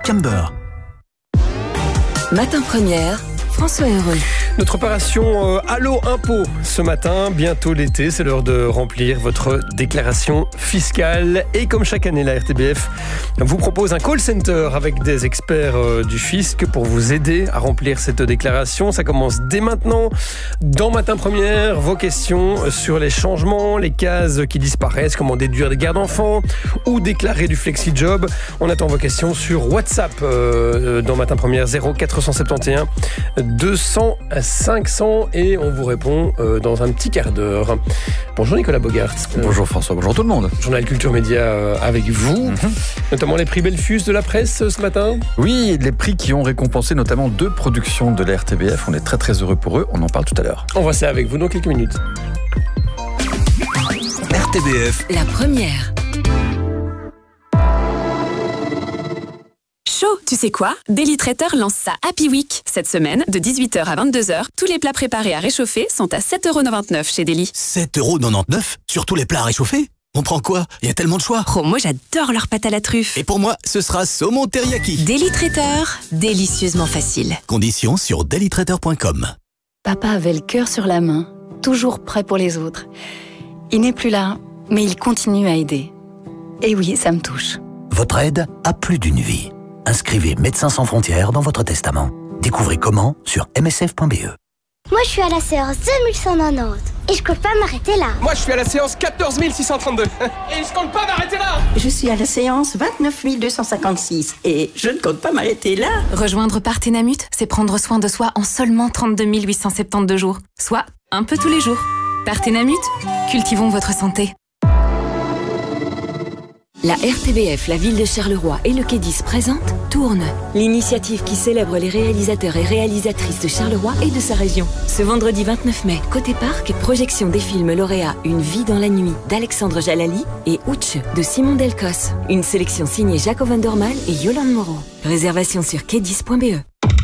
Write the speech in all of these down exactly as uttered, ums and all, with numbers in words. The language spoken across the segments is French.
Camber. Matin Première, François Heureux. Notre opération euh, Allo Impôt ce matin, bientôt l'été, c'est l'heure de remplir votre déclaration fiscale. Et comme chaque année, la R T B F vous propose un call center avec des experts euh, du fisc pour vous aider à remplir cette déclaration. Ça commence dès maintenant. Dans Matin Première, vos questions sur les changements, les cases qui disparaissent, comment déduire des gardes d'enfants ou déclarer du flexi-job. On attend vos questions sur WhatsApp euh, dans Matin Première zéro quatre cent soixante et onze deux cents cinq cents et on vous répond euh, dans un petit quart d'heure. Bonjour Nicolas Bogart. Bonjour François, bonjour tout le monde. Journal Culture Média euh, avec vous, mm-hmm. notamment les prix Belfus de la presse euh, ce matin. Oui, les prix qui ont récompensé notamment deux productions de la R T B F. On est très très heureux pour eux, on en parle tout à l'heure. On voit ça avec vous dans quelques minutes. R T B F, la première. Chaud, tu sais quoi? Daily Traiteur lance sa Happy Week. Cette semaine, de dix-huit heures à vingt-deux heures, tous les plats préparés à réchauffer sont à sept euros quatre-vingt-dix-neuf chez Daily. sept euros quatre-vingt-dix-neuf sur tous les plats à réchauffer? On prend quoi? Il y a tellement de choix. Oh, moi j'adore leur pâte à la truffe. Et pour moi, ce sera saumon teriyaki. Daily Traiteur, délicieusement facile. Conditions sur daily traiteur point com. Papa avait le cœur sur la main, toujours prêt pour les autres. Il n'est plus là, mais il continue à aider. Et oui, ça me touche. Votre aide a plus d'une vie. Inscrivez Médecins sans frontières dans votre testament. Découvrez comment sur m s f point b e. Moi, je suis à la séance deux mille cent quatre-vingt-dix et je compte pas m'arrêter là. Moi, je suis à la séance quatorze mille six cent trente-deux et je compte pas m'arrêter là. Je suis à la séance vingt-neuf mille deux cent cinquante-six et je ne compte pas m'arrêter là. Rejoindre Partenamut, c'est prendre soin de soi en seulement trente-deux mille huit cent soixante-douze jours, soit un peu tous les jours. Partenamut, cultivons votre santé. La R T B F, la ville de Charleroi et le Quai dix présentent Tourne, l'initiative qui célèbre les réalisateurs et réalisatrices de Charleroi et de sa région. Ce vendredi vingt-neuf mai, côté parc, projection des films lauréats Une vie dans la nuit d'Alexandre Jalali et Ouch de Simon Delcos. Une sélection signée Jaco van der Mael et Yolande Moreau. Réservation sur quai dix point b e.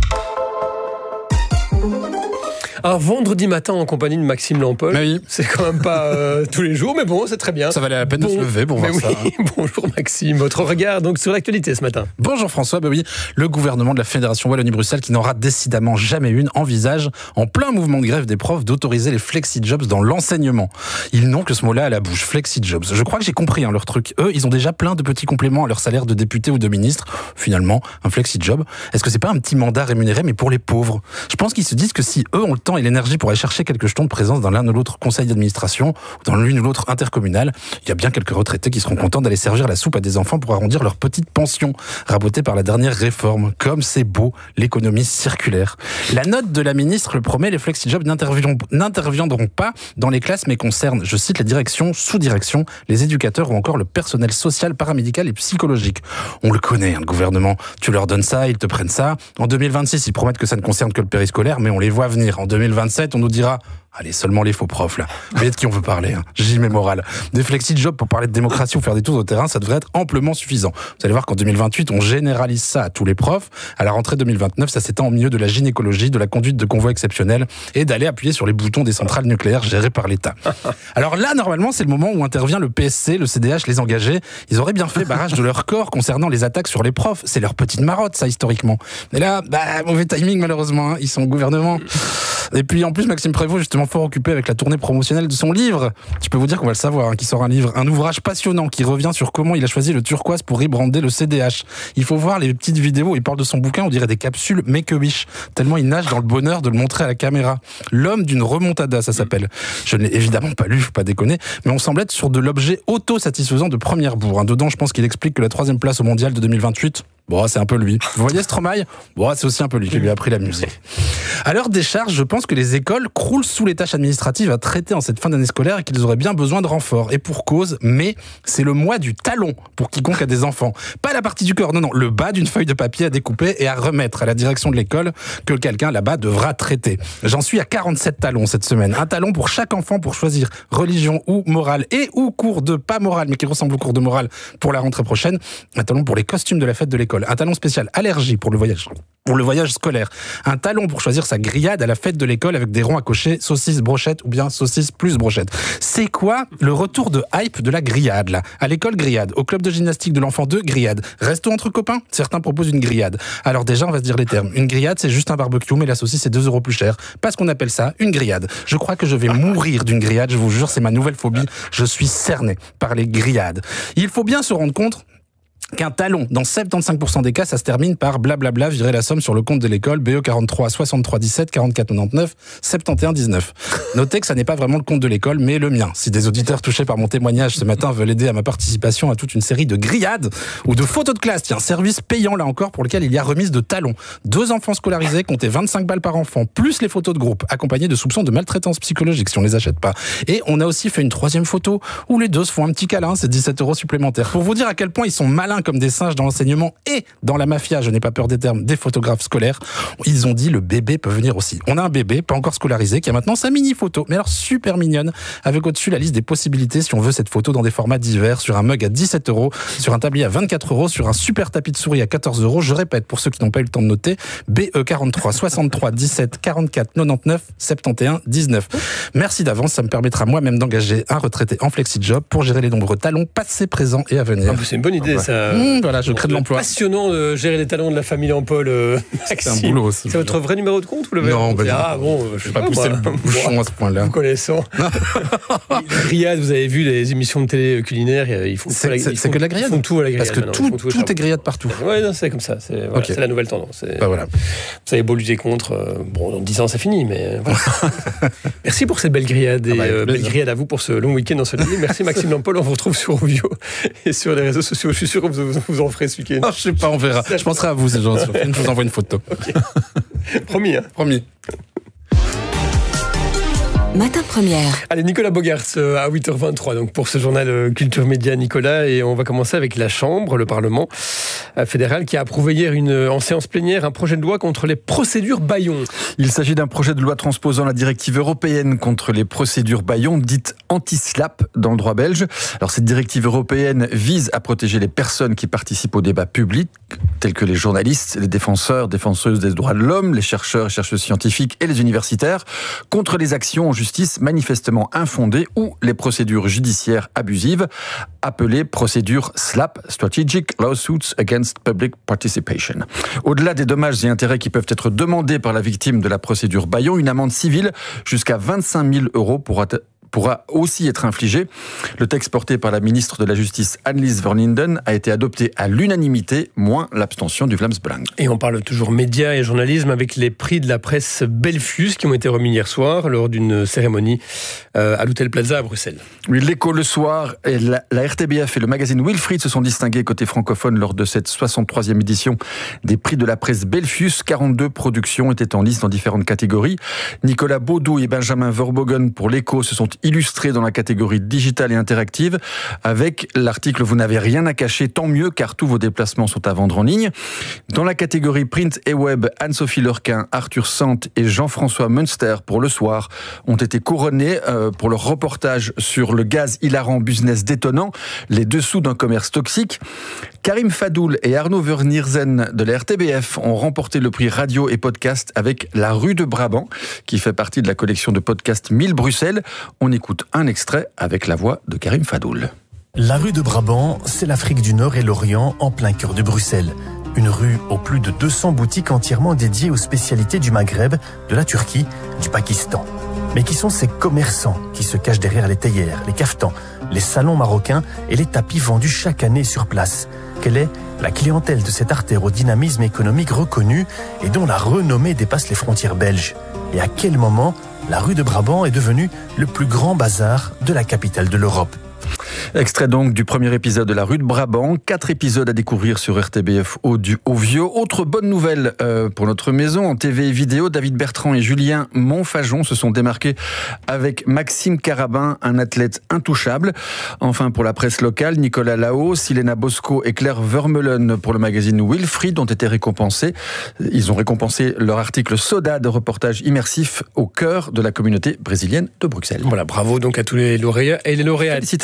Un vendredi matin en compagnie de Maxime Lampol. Oui. C'est quand même pas euh, tous les jours, mais bon, c'est très bien. Ça valait la peine bon, de se lever pour voir oui, ça. Hein. Bonjour Maxime, votre regard donc sur l'actualité ce matin. Bonjour François, bah oui, le gouvernement de la Fédération Wallonie-Bruxelles, qui n'en rate décidément jamais une, envisage, en plein mouvement de grève des profs, d'autoriser les flexi-jobs dans l'enseignement. Ils n'ont que ce mot-là à la bouche, flexi-jobs. Je crois que j'ai compris hein, leur truc. Eux, ils ont déjà plein de petits compléments à leur salaire de député ou de ministre. Finalement, un flexi-job, est-ce que c'est pas un petit mandat rémunéré, mais pour les pauvres? Je pense qu'ils se disent que si eux ont le temps et l'énergie pour aller chercher quelques jetons de présence dans l'un ou l'autre conseil d'administration, ou dans l'une ou l'autre intercommunale, il y a bien quelques retraités qui seront contents d'aller servir la soupe à des enfants pour arrondir leur petite pension, rabotée par la dernière réforme. Comme c'est beau, l'économie circulaire. La note de la ministre le promet, les flexi-jobs n'interviendront, n'interviendront pas dans les classes, mais concernent, je cite, les directions, sous-directions, les éducateurs ou encore le personnel social, paramédical et psychologique. On le connaît, hein, le gouvernement. Tu leur donnes ça, ils te prennent ça. En deux mille vingt-six, ils promettent que ça ne concerne que le périscolaire, mais on les voit venir. En deux mille vingt-sept, on nous dira allez, seulement les faux profs, là. Vous voyez de qui on veut parler, hein. J M moral. Des flexi-jobs pour parler de démocratie ou faire des tours au terrain, ça devrait être amplement suffisant. Vous allez voir qu'en deux mille vingt-huit, on généralise ça à tous les profs. À la rentrée deux mille vingt-neuf, ça s'étend au milieu de la gynécologie, de la conduite de convois exceptionnels et d'aller appuyer sur les boutons des centrales nucléaires gérées par l'État. Alors là, normalement, c'est le moment où intervient le P S C, le C D H, les engagés. Ils auraient bien fait barrage de leur corps concernant les attaques sur les profs. C'est leur petite marotte, ça, historiquement. Mais là, bah, mauvais timing, malheureusement, hein. Ils sont au gouvernement. Et puis, en plus, Maxime Prévost, justement, fort occupé avec la tournée promotionnelle de son livre. Je peux vous dire qu'on va le savoir, hein, qu'il sort un livre, un ouvrage passionnant qui revient sur comment il a choisi le turquoise pour rebrander le C D H. Il faut voir les petites vidéos, il parle de son bouquin, on dirait des capsules Make-A-Wish, tellement il nage dans le bonheur de le montrer à la caméra. L'homme d'une remontada, ça s'appelle. Je ne l'ai évidemment pas lu, faut pas déconner, mais on semble être sur de l'objet auto-satisfaisant de première bourre. Hein. Dedans, je pense qu'il explique que la troisième place au mondial de deux mille vingt-huit, bon, c'est un peu lui. Vous voyez Stromae ? Bon, c'est aussi un peu lui qui lui a appris la musique. À l'heure des charges, je pense que les écoles croulent sous les tâches administratives à traiter en cette fin d'année scolaire et qu'ils auraient bien besoin de renforts. Et pour cause, mais c'est le mois du talon pour quiconque a des enfants. Pas la partie du corps, non, non, le bas d'une feuille de papier à découper et à remettre à la direction de l'école que quelqu'un là-bas devra traiter. J'en suis à quarante-sept talons cette semaine. Un talon pour chaque enfant pour choisir religion ou morale et ou cours de pas morale, mais qui ressemble au cours de morale pour la rentrée prochaine. Un talon pour les costumes de la fête de l'école l'école, un talon spécial allergie pour le voyage. Pour le voyage scolaire, un talon pour choisir sa grillade à la fête de l'école avec des ronds à cocher, saucisse brochette ou bien saucisse plus brochette. C'est quoi le retour de hype de la grillade là ? À l'école, grillade. Au club de gymnastique de l'enfant deux, grillade. Resto entre copains, certains proposent une grillade. Alors déjà, on va se dire les termes. Une grillade, c'est juste un barbecue, mais la saucisse, c'est deux euros plus cher. Parce qu'on appelle ça une grillade. Je crois que je vais mourir d'une grillade, je vous jure, c'est ma nouvelle phobie. Je suis cerné par les grillades. Il faut bien se rendre compte qu'un talon, dans soixante-quinze pour cent des cas, ça se termine par blablabla, virer la somme sur le compte de l'école, B E quarante-trois soixante-trois dix-sept quarante-quatre quatre-vingt-dix-neuf soixante et onze dix-neuf. Notez que ça n'est pas vraiment le compte de l'école, mais le mien. Si des auditeurs touchés par mon témoignage ce matin veulent aider à ma participation à toute une série de grillades ou de photos de classe, tiens, service payant là encore pour lequel il y a remise de talons. Deux enfants scolarisés, comptez vingt-cinq balles par enfant, plus les photos de groupe, accompagnées de soupçons de maltraitance psychologique si on les achète pas. Et on a aussi fait une troisième photo où les deux se font un petit câlin, c'est dix-sept euros supplémentaires. Pour vous dire à quel point ils sont malins comme des singes dans l'enseignement et dans la mafia, je n'ai pas peur des termes, des photographes scolaires, ils ont dit le bébé peut venir aussi. On a un bébé, pas encore scolarisé, qui a maintenant sa mini-photo, mais alors super mignonne, avec au-dessus la liste des possibilités si on veut cette photo dans des formats divers, sur un mug à dix-sept euros, sur un tablier à vingt-quatre euros, sur un super tapis de souris à quatorze euros. Je répète, pour ceux qui n'ont pas eu le temps de noter, B E quarante-trois soixante-trois dix-sept quarante-quatre quatre-vingt-dix-neuf soixante et onze dix-neuf. Merci d'avance, ça me permettra moi-même d'engager un retraité en flexi-job pour gérer les nombreux talons passés, présents et à venir. Ah, c'est une bonne idée, ça. Mmh, voilà, je crée de l'emploi. Passionnant de gérer les talons de la famille Lampol. Euh, c'est un boulot. C'est, c'est votre vrai numéro de compte ou le verre? Non, bah, ah bon, je vais pas pousser le bouchon à ce point-là. Vous connaissant. Les grillades, vous avez vu les émissions de télé culinaires, ils font c'est, la, c'est, ils c'est font, que de la grillade. Ils font tout à la grillade. Parce que tout, tout, tout est grillade partout. Ouais, non, c'est comme ça. C'est, voilà, okay. C'est la nouvelle tendance. C'est, bah, voilà. Vous avez beau lutter contre. Euh, bon, dans dix ans, ça finit, mais voilà. Merci pour cette belle grillade et ah bah, euh, belle grillade à vous pour ce long week-end ensoleillé. Merci Maxime Lampol. On vous retrouve sur Rovio et sur les réseaux sociaux. Je suis sûr que vous, vous en ferez ce week-end. Oh, je sais pas, on verra. Je penserai à vous, ces gens. Je vous envoie une photo. Okay. Promis, hein. Promis. Matin Première. Allez, Nicolas Bogarts à huit heures vingt-trois donc pour ce journal Culture Média, Nicolas, et on va commencer avec la Chambre, le Parlement fédéral, qui a approuvé hier une, en séance plénière un projet de loi contre les procédures bâillons. Il s'agit d'un projet de loi transposant la directive européenne contre les procédures bâillons, dite anti-slap dans le droit belge. Alors cette directive européenne vise à protéger les personnes qui participent au débat public, tels que les journalistes, les défenseurs, défenseuses des droits de l'homme, les chercheurs et chercheuses scientifiques et les universitaires, contre les actions en justice manifestement infondées ou les procédures judiciaires abusives, appelées procédures SLAP, Strategic Lawsuits Against Public Participation. Au-delà des dommages et intérêts qui peuvent être demandés par la victime de la procédure bâillon, une amende civile jusqu'à vingt-cinq mille euros pourra pourra aussi être infligé. Le texte porté par la ministre de la Justice Annelies Verlinden a été adopté à l'unanimité, moins l'abstention du Vlaams Belang. Et on parle toujours médias et journalisme avec les prix de la presse Belfius qui ont été remis hier soir lors d'une cérémonie euh, à l'Hôtel Plaza à Bruxelles. Oui, l'Écho le soir, et la, la R T B F et le magazine Wilfried se sont distingués côté francophone lors de cette soixante-troisième édition des prix de la presse Belfius. quarante-deux productions étaient en lice dans différentes catégories. Nicolas Baudou et Benjamin Verbogen pour l'Écho se sont illustrés dans la catégorie digitale et interactive avec l'article « Vous n'avez rien à cacher, tant mieux car tous vos déplacements sont à vendre en ligne ». Dans la catégorie print et web, Anne-Sophie Lurquin, Arthur Sante et Jean-François Münster pour Le Soir ont été couronnés euh, pour leur reportage sur le gaz hilarant business détonnant, les dessous d'un commerce toxique. Karim Fadoul et Arnaud Vernierzen de la R T B F ont remporté le prix radio et podcast avec La Rue de Brabant, qui fait partie de la collection de podcasts mille Bruxelles. On écoute un extrait avec la voix de Karim Fadoul. La rue de Brabant, c'est l'Afrique du Nord et l'Orient en plein cœur de Bruxelles. Une rue aux plus de deux cents boutiques entièrement dédiées aux spécialités du Maghreb, de la Turquie, du Pakistan. Mais qui sont ces commerçants qui se cachent derrière les théières, les caftans, les salons marocains et les tapis vendus chaque année sur place? Quelle est la clientèle de cette artère au dynamisme économique reconnu et dont la renommée dépasse les frontières belges? Et à quel moment la rue de Brabant est devenue le plus grand bazar de la capitale de l'Europe? Extrait donc du premier épisode de La Rue de Brabant. Quatre épisodes à découvrir sur R T B F au du au vieux. Autre bonne nouvelle euh, pour notre maison en T V et vidéo, David Bertrand et Julien Montfajon se sont démarqués avec Maxime Carabin, un athlète intouchable. Enfin pour la presse locale, Nicolas Lao, Silena Bosco et Claire Vermeulen pour le magazine Wilfried ont été récompensés. Ils ont récompensé leur article Soda de reportage immersif au cœur de la communauté brésilienne de Bruxelles. Voilà, bravo donc à tous les lauréats et les lauréates. Félicitations.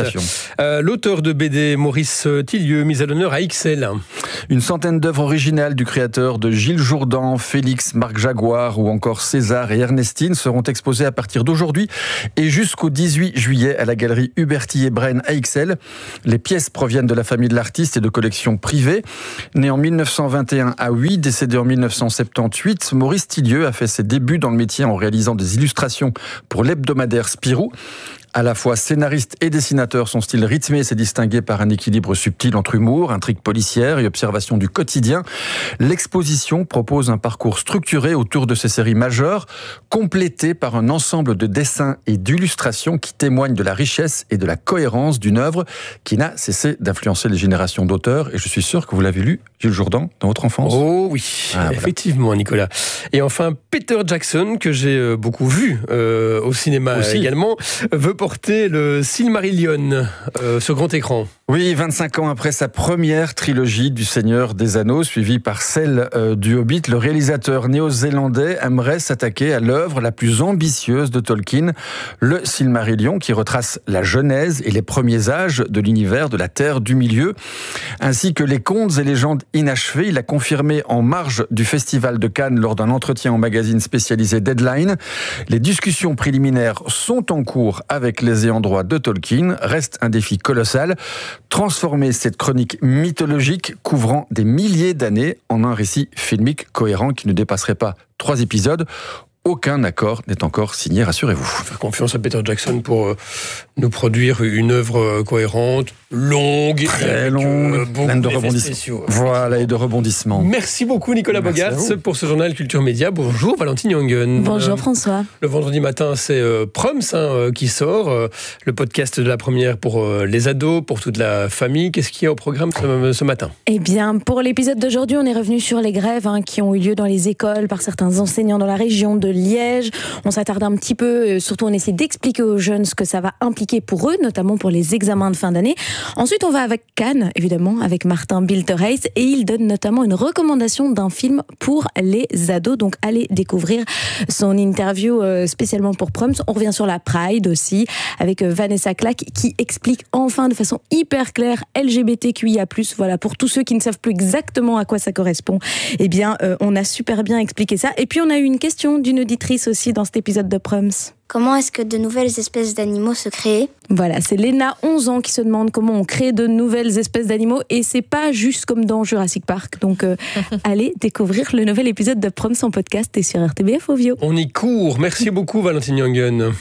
Euh, l'auteur de B D, Maurice Tillieu, mis à l'honneur à X L. Une centaine d'œuvres originales du créateur de Gilles Jourdan, Félix, Marc Jaguar ou encore César et Ernestine seront exposées à partir d'aujourd'hui et jusqu'au dix-huit juillet à la galerie Huberti et Braine à X L. Les pièces proviennent de la famille de l'artiste et de collections privées. Né en mille neuf cent vingt et un à Huy, décédé en mille neuf cent soixante-dix-huit, Maurice Tillieu a fait ses débuts dans le métier en réalisant des illustrations pour l'hebdomadaire Spirou. À la fois scénariste et dessinateur, son style rythmé s'est distingué par un équilibre subtil entre humour, intrigue policière et observation du quotidien. L'exposition propose un parcours structuré autour de ces séries majeures, complété par un ensemble de dessins et d'illustrations qui témoignent de la richesse et de la cohérence d'une œuvre qui n'a cessé d'influencer les générations d'auteurs. Et je suis sûr que vous l'avez lu, Gilles Jourdan, dans votre enfance. Oh oui, ah, effectivement, voilà. Nicolas. Et enfin, Peter Jackson, que j'ai beaucoup vu euh, au cinéma Aussi. également, veut porter le Silmarillion euh, sur grand écran. Oui, vingt-cinq ans après sa première trilogie du Seigneur des Anneaux, suivie par celle euh, du Hobbit, le réalisateur néo-zélandais aimerait s'attaquer à l'œuvre la plus ambitieuse de Tolkien, le Silmarillion, qui retrace la genèse et les premiers âges de l'univers de la Terre du Milieu, ainsi que les contes et légendes inachevées. Il a confirmé en marge du Festival de Cannes lors d'un entretien au magazine spécialisé Deadline. Les discussions préliminaires sont en cours avec les ayants droit de Tolkien. Reste un défi colossal. Transformer cette chronique mythologique couvrant des milliers d'années en un récit filmique cohérent qui ne dépasserait pas trois épisodes. Aucun accord n'est encore signé, rassurez-vous. Faire confiance à Peter Jackson pour euh, nous produire une œuvre cohérente, longue, très longue, euh, pleine de rebondissements. Voilà, et de rebondissements. Merci beaucoup Nicolas Bogarts pour ce journal Culture Média. Bonjour Valentine Yangen. Bonjour euh, François. Le vendredi matin, c'est euh, Proms hein, qui sort, euh, le podcast de la première pour euh, les ados, pour toute la famille. Qu'est-ce qu'il y a au programme ce, ce matin? Eh bien, pour l'épisode d'aujourd'hui, on est revenu sur les grèves hein, qui ont eu lieu dans les écoles par certains enseignants dans la région de Liège. On s'attarde un petit peu, surtout on essaie d'expliquer aux jeunes ce que ça va impliquer pour eux, notamment pour les examens de fin d'année. Ensuite, on va avec Cannes, évidemment, avec Martin Bilterreis, et il donne notamment une recommandation d'un film pour les ados. Donc, allez découvrir son interview spécialement pour Proms. On revient sur la Pride aussi, avec Vanessa Clack, qui explique enfin de façon hyper claire L G B T Q I A plus. Voilà, pour tous ceux qui ne savent plus exactement à quoi ça correspond, eh bien, euh, on a super bien expliqué ça. Et puis, on a eu une question d'une auditrice aussi dans cet épisode de Proms. Comment est-ce que de nouvelles espèces d'animaux se créent? Voilà, c'est Léna, onze ans, qui se demande comment on crée de nouvelles espèces d'animaux. Et c'est pas juste comme dans Jurassic Park. Donc, euh, allez découvrir le nouvel épisode de Proms en podcast et sur R T B F Ovio. On y court. Merci beaucoup, Valentine Yangen.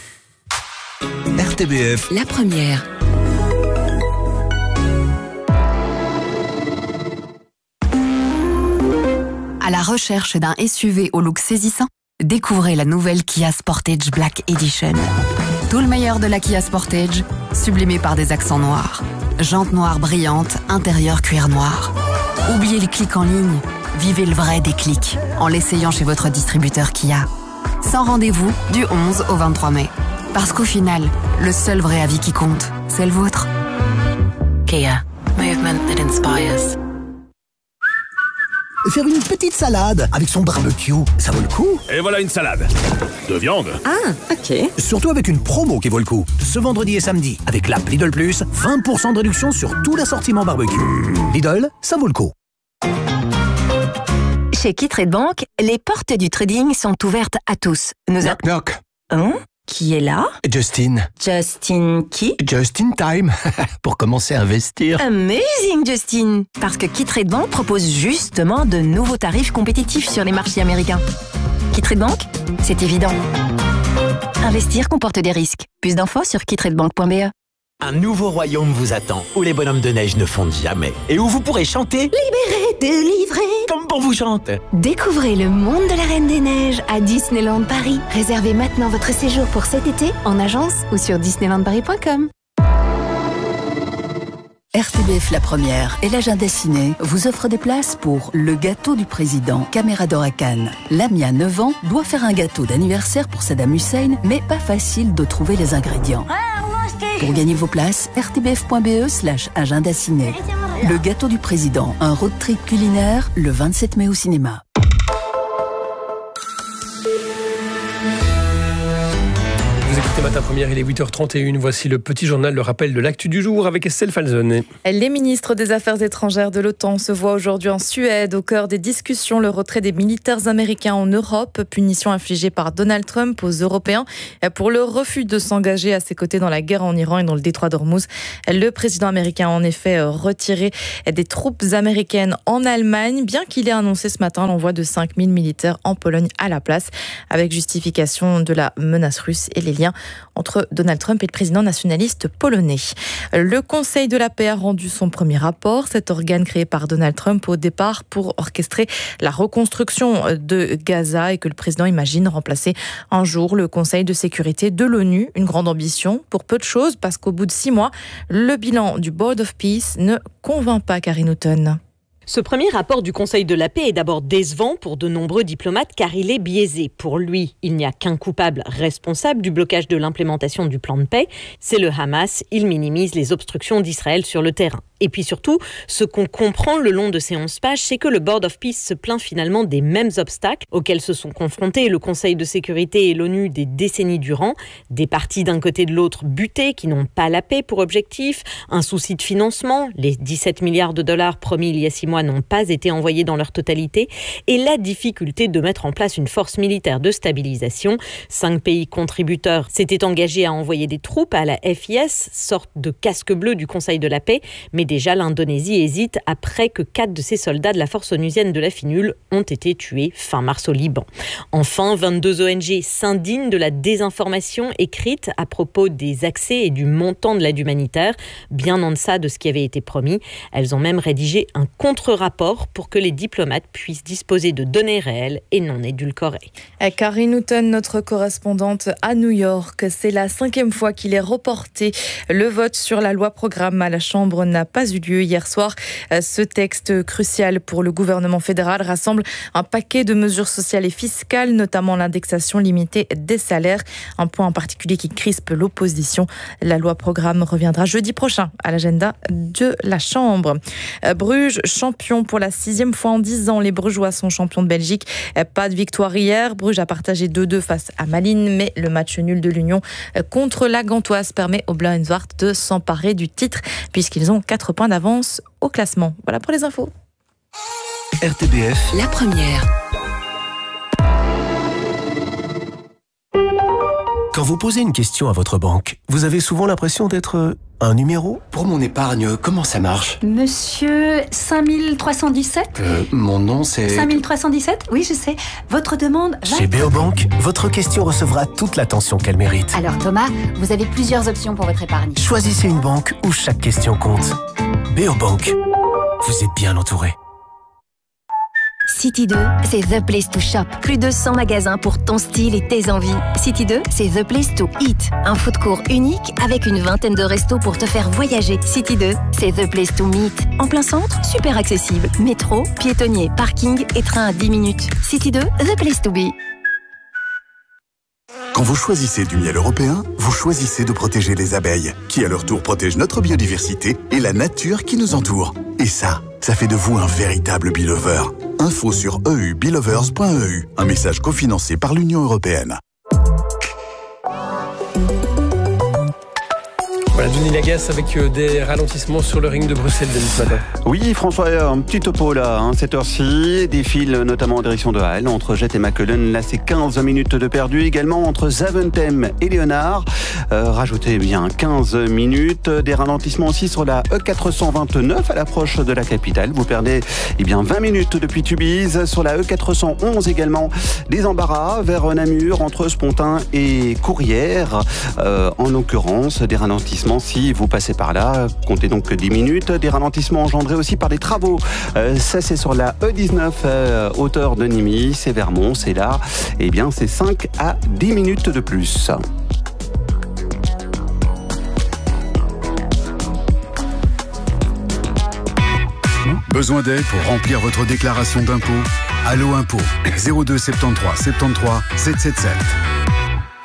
R T B F. La première. À la recherche d'un S U V au look saisissant, découvrez la nouvelle Kia Sportage Black Edition. Tout le meilleur de la Kia Sportage, sublimé par des accents noirs. Jantes noires brillantes, intérieur cuir noir. Oubliez les clics en ligne, vivez le vrai déclic en l'essayant chez votre distributeur Kia. Sans rendez-vous du onze au vingt-trois mai. Parce qu'au final, le seul vrai avis qui compte, c'est le vôtre. Kia. Movement that inspires. Faire une petite salade avec son barbecue, ça vaut le coup. Et voilà une salade de viande. Ah, ok. Surtout avec une promo qui vaut le coup. Ce vendredi et samedi, avec l'app Lidl Plus, vingt pour cent de réduction sur tout l'assortiment barbecue. Mmh. Lidl, ça vaut le coup. Chez Kitrade Bank, les portes du trading sont ouvertes à tous. Nous knock, a... knock. Hein? Qui est là? Justin. Justin qui? Just in time, pour commencer à investir. Amazing, Justin! Parce que Kitrade Bank propose justement de nouveaux tarifs compétitifs sur les marchés américains. Kitrade Bank, c'est évident. Investir comporte des risques. Plus d'infos sur kittradebank point b e. Un nouveau royaume vous attend, où les bonhommes de neige ne fondent jamais, et où vous pourrez chanter « Libéré, délivré » comme bon vous chante. Découvrez le monde de la Reine des Neiges à Disneyland Paris. Réservez maintenant votre séjour pour cet été en agence ou sur disneyland paris point com. R T B F La Première et l'agenda ciné vous offrent des places pour Le Gâteau du Président, Caméra d'or à Cannes. Lamia, neuf ans, doit faire un gâteau d'anniversaire pour Saddam Hussein, mais pas facile de trouver les ingrédients. Pour gagner vos places, r t b f point b e slash agenda ciné. Le Gâteau du Président, un road trip culinaire, le vingt-sept mai au cinéma. Vous écoutez R T Matin Première, il est huit heures trente et une. Voici le petit journal, le rappel de l'actu du jour avec Estelle Falzone. Les ministres des Affaires étrangères de l'OTAN se voient aujourd'hui en Suède. Au cœur des discussions, le retrait des militaires américains en Europe, punition infligée par Donald Trump aux Européens pour le refus de s'engager à ses côtés dans la guerre en Iran et dans le détroit d'Ormuz. Le président américain a en effet retiré des troupes américaines en Allemagne, bien qu'il ait annoncé ce matin l'envoi de cinq mille militaires en Pologne à la place, avec justification de la menace russe et les liens entre Donald Trump et le président nationaliste polonais. Le Conseil de la paix a rendu son premier rapport, cet organe créé par Donald Trump au départ pour orchestrer la reconstruction de Gaza et que le président imagine remplacer un jour le Conseil de sécurité de l'ONU. Une grande ambition pour peu de choses parce qu'au bout de six mois, le bilan du Board of Peace ne convainc pas Karine Houghton. Ce premier rapport du Conseil de la paix est d'abord décevant pour de nombreux diplomates car il est biaisé. Pour lui, il n'y a qu'un coupable responsable du blocage de l'implémentation du plan de paix, c'est le Hamas. Il minimise les obstructions d'Israël sur le terrain. Et puis surtout, ce qu'on comprend le long de ces onze pages, c'est que le Board of Peace se plaint finalement des mêmes obstacles auxquels se sont confrontés le Conseil de sécurité et l'ONU des décennies durant. Des partis d'un côté de l'autre butés qui n'ont pas la paix pour objectif, un souci de financement, les dix-sept milliards de dollars promis il y a six mois n'ont pas été envoyés dans leur totalité, et la difficulté de mettre en place une force militaire de stabilisation. Cinq pays contributeurs s'étaient engagés à envoyer des troupes à la F I S, sorte de casque bleu du Conseil de la paix, mais déjà l'Indonésie hésite après que quatre de ses soldats de la force onusienne de la FINUL ont été tués fin mars au Liban. Enfin, vingt-deux O N G s'indignent de la désinformation écrite à propos des accès et du montant de l'aide humanitaire, bien en deçà de ce qui avait été promis. Elles ont même rédigé un contre-rapport pour que les diplomates puissent disposer de données réelles et non édulcorées. Karine Houghton, notre correspondante à New York, c'est la cinquième fois qu'il est reporté. Le vote sur la loi programme à la Chambre n'a pas eu lieu hier soir. Ce texte crucial pour le gouvernement fédéral rassemble un paquet de mesures sociales et fiscales, notamment l'indexation limitée des salaires, un point en particulier qui crispe l'opposition. La loi programme reviendra jeudi prochain à l'agenda de la Chambre. Bruges, champion pour la sixième fois en dix ans. Les Brugeois sont champions de Belgique. Pas de victoire hier. Bruges a partagé deux deux face à Malines, mais le match nul de l'Union contre la Gantoise permet aux Blauw en Zwart de s'emparer du titre puisqu'ils ont quatre points d'avance au classement. Voilà pour les infos. R T B F, la première. Quand vous posez une question à votre banque, vous avez souvent l'impression d'être un numéro. Pour mon épargne, comment ça marche? Monsieur cinq mille trois cent dix-sept euh, Mon nom c'est... cinq mille trois cent dix-sept Oui, je sais. Votre demande va... Chez Beobank, votre question recevra toute l'attention qu'elle mérite. Alors Thomas, vous avez plusieurs options pour votre épargne. Choisissez une banque où chaque question compte. Beobank, vous êtes bien entouré. City deux, c'est The Place to Shop. Plus de cent magasins pour ton style et tes envies. City deux, c'est The Place to Eat. Un food court unique avec une vingtaine de restos pour te faire voyager. City deux, c'est The Place to Meet. En plein centre, super accessible. Métro, piétonnier, parking et train à dix minutes. City deux, The Place to Be. Quand vous choisissez du miel européen, vous choisissez de protéger les abeilles, qui à leur tour protègent notre biodiversité et la nature qui nous entoure. Et ça, ça fait de vous un véritable beelover. Info sur e u beelovers point e u, un message cofinancé par l'Union européenne. Voilà, Denis Lagasse avec des ralentissements sur le ring de Bruxelles Denis, ce matin. Oui, François, un petit topo là, hein, cette heure-ci. Des fils notamment en direction de Halle, entre Jette et Mackelen. Là, c'est quinze minutes de perdu. Également entre Zaventem et Léonard. Euh, rajoutez bien quinze minutes. Des ralentissements aussi sur la E quatre cent vingt-neuf à l'approche de la capitale. Vous perdez eh bien, vingt minutes depuis Tubize. Sur la E quatre cent onze également, des embarras vers Namur, entre Spontin et Courrières. Euh, en l'occurrence, des ralentissements si vous passez par là, comptez donc dix minutes. Des ralentissements engendrés aussi par des travaux. Euh, ça, c'est sur la E dix-neuf, euh, hauteur de Nîmes, c'est Vermont, c'est là. Eh bien, c'est cinq à dix minutes de plus. Besoin d'aide pour remplir votre déclaration d'impôt? Allo Impôt, zéro deux soixante-treize soixante-treize sept cent soixante-dix-sept.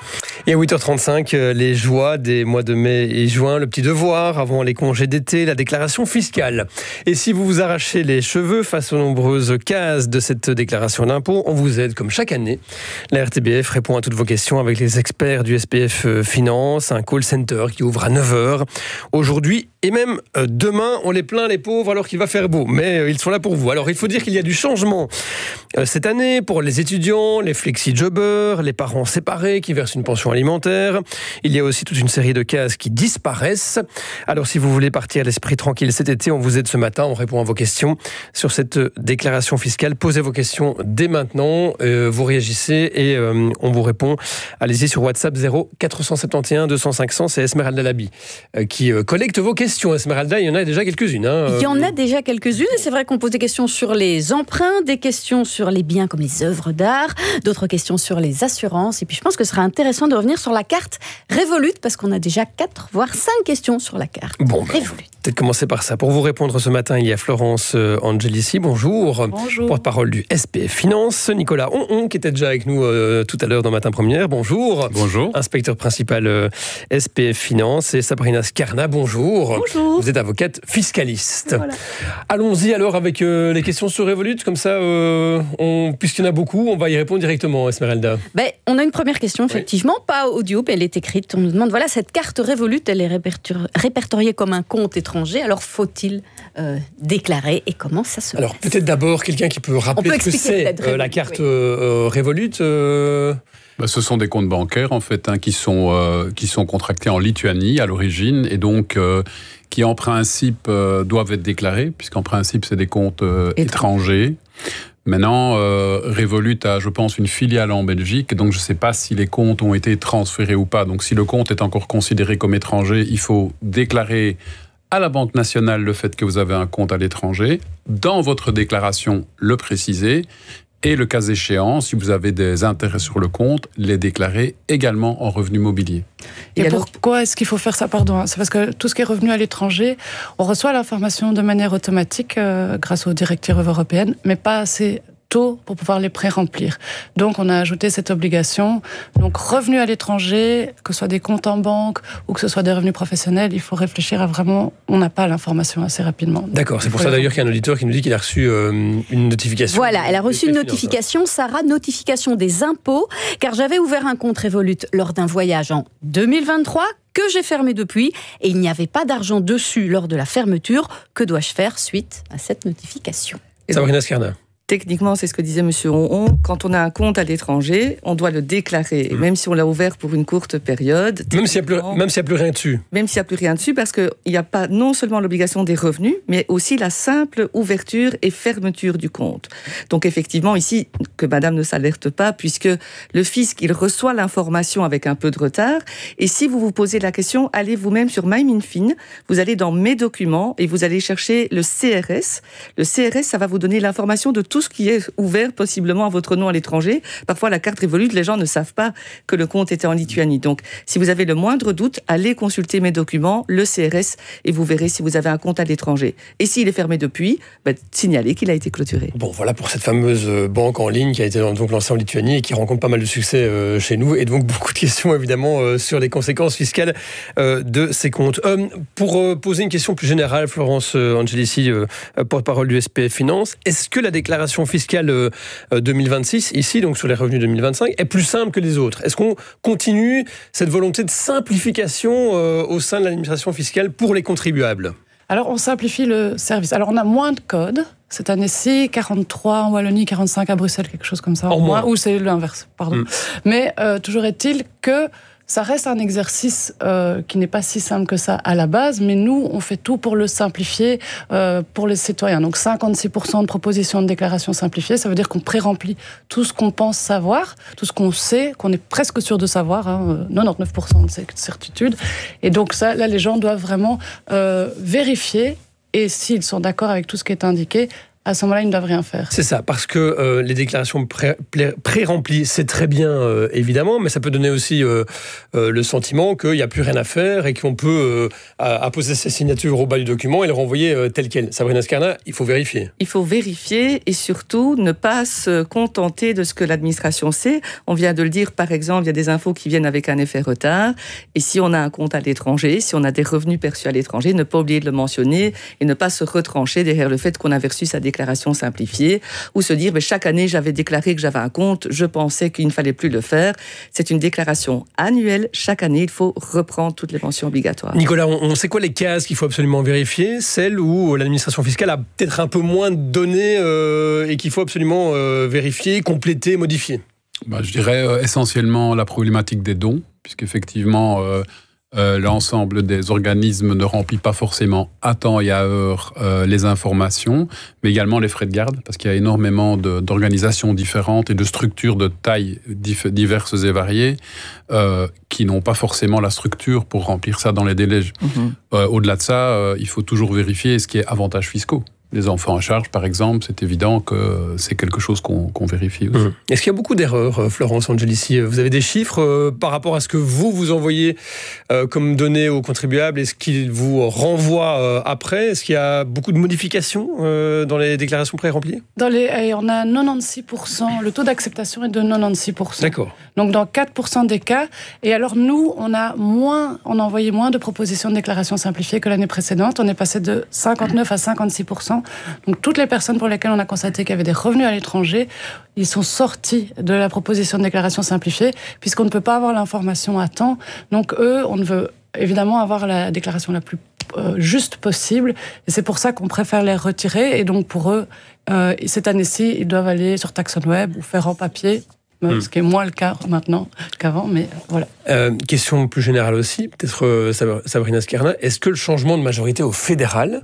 Et à huit heures trente-cinq, les joies des mois de mai et juin, le petit devoir avant les congés d'été, la déclaration fiscale. Et si vous vous arrachez les cheveux face aux nombreuses cases de cette déclaration d'impôt, on vous aide comme chaque année. La R T B F répond à toutes vos questions avec les experts du S P F Finance, un call center qui ouvre à neuf heures. Aujourd'hui et même demain, on les plaint les pauvres alors qu'il va faire beau. Mais ils sont là pour vous. Alors il faut dire qu'il y a du changement cette année pour les étudiants, les flexi-jobbers, les parents séparés qui versent une pension alimentaire. Il y a aussi toute une série de cases qui disparaissent. Alors si vous voulez partir l'esprit tranquille cet été, on vous aide ce matin, on répond à vos questions sur cette déclaration fiscale. Posez vos questions dès maintenant, euh, vous réagissez et euh, on vous répond. Allez-y sur WhatsApp zéro quatre cent soixante et onze deux cents cinq cents, c'est Esmeralda Labi euh, qui euh, collecte vos questions. Esmeralda, il y en a déjà quelques-unes. Hein, euh... Il y en a déjà quelques-unes et c'est vrai qu'on pose des questions sur les emprunts, des questions sur les biens comme les œuvres d'art, d'autres questions sur les assurances et puis je pense que ce sera intéressant de revenir sur la carte Revolut parce qu'on a déjà quatre voire cinq questions sur la carte bon, Revolut. Peut-être commencer par ça. Pour vous répondre ce matin, il y a Florence Angelici, bonjour. Bonjour. Porte-parole du S P F Finance. Nicolas Honhon, qui était déjà avec nous euh, tout à l'heure dans Matin Première, bonjour. Bonjour. Inspecteur principal euh, S P F Finance. Et Sabrina Scarna, bonjour. Bonjour. Vous êtes avocate fiscaliste. Voilà. Allons-y alors avec euh, les questions sur Revolut. Comme ça, euh, on, puisqu'il y en a beaucoup, on va y répondre directement, Esmeralda. Ben, on a une première question, effectivement, oui. Pas audio, mais elle est écrite. On nous demande, voilà, cette carte Revolut, elle est répertor- répertoriée comme un compte étranger. Alors, faut-il euh, déclarer et comment ça se Alors, passe? peut-être d'abord quelqu'un qui peut rappeler ce que c'est euh, la carte oui. euh, Revolut. Euh... Bah, ce sont des comptes bancaires, en fait, hein, qui sont, euh, qui sont contractés en Lituanie à l'origine et donc euh, qui, en principe, euh, doivent être déclarés, puisqu'en principe, c'est des comptes euh, étrangers. Maintenant, euh, Revolut a, je pense, une filiale en Belgique, donc je ne sais pas si les comptes ont été transférés ou pas. Donc, si le compte est encore considéré comme étranger, il faut déclarer à la Banque nationale le fait que vous avez un compte à l'étranger, dans votre déclaration le préciser, et le cas échéant, si vous avez des intérêts sur le compte, les déclarer également en revenu mobilier. Et, et alors... pourquoi est-ce qu'il faut faire ça? Pardon, c'est parce que tout ce qui est revenu à l'étranger, on reçoit l'information de manière automatique euh, grâce aux directives européennes, mais pas assez tôt pour pouvoir les pré-remplir. Donc, on a ajouté cette obligation. Donc, revenus à l'étranger, que ce soit des comptes en banque ou que ce soit des revenus professionnels, il faut réfléchir à vraiment, on n'a pas l'information assez rapidement. D'accord, c'est pour ça d'ailleurs qu'il y a un auditeur qui nous dit qu'il a reçu euh, une notification. Voilà, elle a reçu une notification, Sarah, notification des impôts, car j'avais ouvert un compte Revolut lors d'un voyage en deux mille vingt-trois, que j'ai fermé depuis, et il n'y avait pas d'argent dessus lors de la fermeture. Que dois-je faire suite à cette notification? Sabrina Scarna. Techniquement, c'est ce que disait M. Honhon. Quand on a un compte à l'étranger, on doit le déclarer. Mmh. Même si on l'a ouvert pour une courte période. Même s'il n'y a, a plus rien dessus. Même s'il n'y a plus rien dessus, parce qu'il n'y a pas non seulement l'obligation des revenus, mais aussi la simple ouverture et fermeture du compte. Donc effectivement, ici, que madame ne s'alerte pas, puisque le fisc, il reçoit l'information avec un peu de retard. Et si vous vous posez la question, allez vous-même sur MyMinFin, vous allez dans Mes documents et vous allez chercher le C R S. Le C R S, ça va vous donner l'information de tout ce qui est ouvert possiblement à votre nom à l'étranger. Parfois, la carte Revolut, les gens ne savent pas que le compte était en Lituanie. Donc, si vous avez le moindre doute, allez consulter Mes documents, le C R S, et vous verrez si vous avez un compte à l'étranger. Et s'il est fermé depuis, ben, signalez qu'il a été clôturé. Bon, voilà pour cette fameuse banque en ligne qui a été donc lancée en Lituanie et qui rencontre pas mal de succès euh, chez nous. Et donc, beaucoup de questions, évidemment, euh, sur les conséquences fiscales euh, de ces comptes. Euh, pour euh, poser une question plus générale, Florence euh, Angelici, euh, porte-parole du S P F Finance, est-ce que la déclaration fiscale euh, deux mille vingt-six, ici, donc sur les revenus deux mille vingt-cinq, est plus simple que les autres? Est-ce qu'on continue cette volonté de simplification euh, au sein de l'administration fiscale pour les contribuables? Alors, on simplifie le service. Alors, on a moins de codes. Cette année-ci, quarante-trois en Wallonie, quarante-cinq à Bruxelles, quelque chose comme ça. En moins. Ou c'est l'inverse, pardon. Mm. Mais euh, toujours est-il que ça reste un exercice euh, qui n'est pas si simple que ça à la base, mais nous, on fait tout pour le simplifier euh, pour les citoyens. Donc cinquante-six pour cent de propositions de déclaration simplifiée, ça veut dire qu'on pré-remplit tout ce qu'on pense savoir, tout ce qu'on sait, qu'on est presque sûr de savoir, hein, quatre-vingt-dix-neuf pour cent de certitude. Et donc ça, là, les gens doivent vraiment euh, vérifier, et s'ils sont d'accord avec tout ce qui est indiqué, à ce moment-là, ils ne doivent rien faire. C'est ça, parce que euh, les déclarations pré- pré- pré-remplies, c'est très bien, euh, évidemment, mais ça peut donner aussi euh, euh, le sentiment qu'il n'y a plus rien à faire et qu'on peut euh, apposer ses signatures au bas du document et le renvoyer euh, tel quel. Sabrina Scarna, il faut vérifier. Il faut vérifier et surtout ne pas se contenter de ce que l'administration sait. On vient de le dire, par exemple, il y a des infos qui viennent avec un effet retard. Et si on a un compte à l'étranger, si on a des revenus perçus à l'étranger, ne pas oublier de le mentionner et ne pas se retrancher derrière le fait qu'on avait reçu sa déclaration simplifiée ou se dire, mais chaque année, j'avais déclaré que j'avais un compte, je pensais qu'il ne fallait plus le faire. C'est une déclaration annuelle. Chaque année, il faut reprendre toutes les mentions obligatoires. Nicolas, on, on sait quoi les cases qu'il faut absolument vérifier? Celles où l'administration fiscale a peut-être un peu moins de données euh, et qu'il faut absolument euh, vérifier, compléter, modifier. Bah, je dirais euh, essentiellement la problématique des dons, puisqu'effectivement, euh, euh, l'ensemble des organismes ne remplit pas forcément à temps et à heure euh, les informations, mais également les frais de garde, parce qu'il y a énormément de, d'organisations différentes et de structures de tailles dif- diverses et variées euh, qui n'ont pas forcément la structure pour remplir ça dans les délais. Mmh. Euh, au-delà de ça, euh, il faut toujours vérifier ce qui est avantages fiscaux. Les enfants à charge, par exemple, c'est évident que c'est quelque chose qu'on, qu'on vérifie aussi. Mmh. Est-ce qu'il y a beaucoup d'erreurs, Florence Angelici? Vous avez des chiffres euh, par rapport à ce que vous, vous envoyez euh, comme données aux contribuables et ce qu'ils vous renvoient euh, après? Est-ce qu'il y a beaucoup de modifications euh, dans les déclarations pré-remplies? Dans les, on a quatre-vingt-seize pour cent, le taux d'acceptation est de quatre-vingt-seize pour cent. D'accord. Donc dans quatre pour cent des cas. Et alors nous, on a moins, on a envoyé moins de propositions de déclaration simplifiée que l'année précédente. On est passé de cinquante-neuf à cinquante-six pour cent. Donc toutes les personnes pour lesquelles on a constaté qu'il y avait des revenus à l'étranger, ils sont sortis de la proposition de déclaration simplifiée puisqu'on ne peut pas avoir l'information à temps. Donc eux, on veut évidemment avoir la déclaration la plus euh, juste possible et c'est pour ça qu'on préfère les retirer. Et donc pour eux, euh, cette année-ci, ils doivent aller sur TaxonWeb ou faire en papier. Ce qui est moins le cas maintenant qu'avant, mais voilà. Euh, question plus générale aussi, peut-être euh, Sabrina Scarna, est-ce que le changement de majorité au fédéral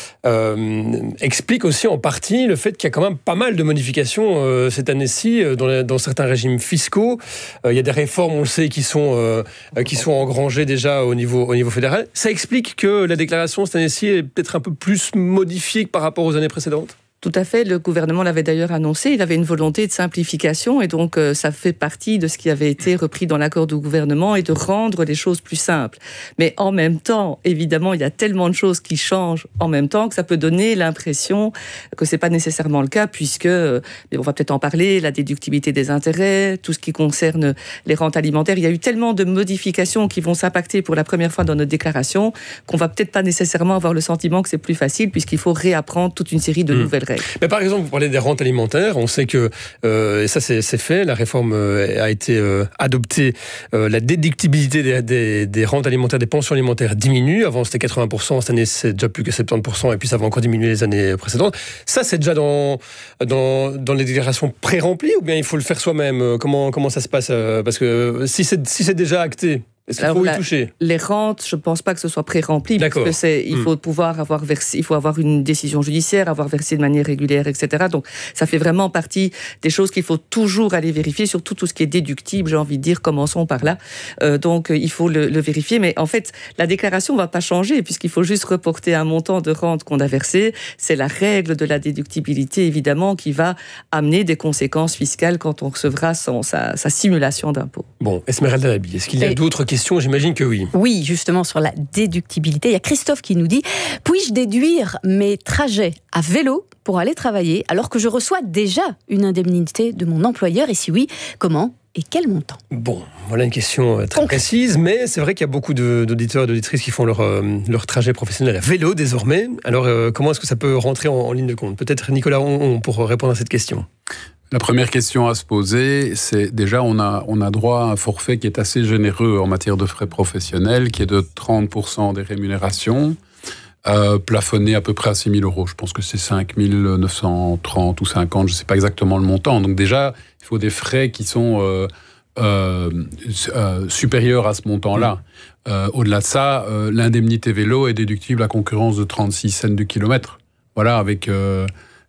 euh, explique aussi en partie le fait qu'il y a quand même pas mal de modifications euh, cette année-ci dans, la, dans certains régimes fiscaux? euh, Il y a des réformes, on le sait, qui sont, euh, qui sont engrangées déjà au niveau, au niveau fédéral. Ça explique que la déclaration cette année-ci est peut-être un peu plus modifiée que par rapport aux années précédentes? Tout à fait, le gouvernement l'avait d'ailleurs annoncé, il avait une volonté de simplification et donc euh, ça fait partie de ce qui avait été repris dans l'accord du gouvernement et de rendre les choses plus simples. Mais en même temps, évidemment, il y a tellement de choses qui changent en même temps que ça peut donner l'impression que c'est pas nécessairement le cas puisque, euh, on va peut-être en parler, la déductibilité des intérêts, tout ce qui concerne les rentes alimentaires, il y a eu tellement de modifications qui vont s'impacter pour la première fois dans notre déclaration qu'on va peut-être pas nécessairement avoir le sentiment que c'est plus facile puisqu'il faut réapprendre toute une série de mmh. nouvelles. Mais par exemple, vous parlez des rentes alimentaires. On sait que, euh, et ça c'est, c'est fait, la réforme euh, a été euh, adoptée. Euh, la déductibilité des, des, des rentes alimentaires, des pensions alimentaires diminue. Avant c'était quatre-vingts pour cent, cette année c'est déjà plus que soixante-dix pour cent, et puis ça va encore diminuer les années précédentes. Ça c'est déjà dans, dans, dans les déclarations pré-remplies, ou bien il faut le faire soi-même? Comment, comment ça se passe? Parce que si c'est, si c'est déjà acté, est-ce qu'il faut y toucher? Les rentes, je ne pense pas que ce soit pré-rempli. D'accord. Parce que c'est, il faut mmh. pouvoir avoir versé, il faut avoir une décision judiciaire, avoir versé de manière régulière, et cetera. Donc, ça fait vraiment partie des choses qu'il faut toujours aller vérifier, surtout tout ce qui est déductible, j'ai envie de dire, commençons par là. Euh, donc, il faut le, le vérifier. Mais en fait, la déclaration ne va pas changer, puisqu'il faut juste reporter un montant de rente qu'on a versé. C'est la règle de la déductibilité, évidemment, qui va amener des conséquences fiscales quand on recevra son, sa, sa simulation d'impôt. Bon, Esmeralda Labi, est-ce qu'il y a Et... d'autres questions? J'imagine que oui. Oui, justement, sur la déductibilité. Il y a Christophe qui nous dit « Puis-je déduire mes trajets à vélo pour aller travailler alors que je reçois déjà une indemnité de mon employeur? Et si oui, comment et quel montant ?» Bon, voilà une question très Concret. précise, mais c'est vrai qu'il y a beaucoup de, d'auditeurs et d'auditrices qui font leur, euh, leur trajet professionnel à vélo désormais. Alors, euh, comment est-ce que ça peut rentrer en, en ligne de compte? Peut-être Nicolas Honhon pour répondre à cette question. La première question à se poser, c'est déjà on a, on a droit à un forfait qui est assez généreux en matière de frais professionnels, qui est de trente pour cent des rémunérations, euh, plafonné à peu près à six mille euros. Je pense que c'est cinq mille neuf cent trente ou cinquante, je ne sais pas exactement le montant. Donc déjà, il faut des frais qui sont euh, euh, euh, supérieurs à ce montant-là. Euh, au-delà de ça, euh, l'indemnité vélo est déductible à concurrence de trente-six cents du kilomètre. Voilà, avec... Euh,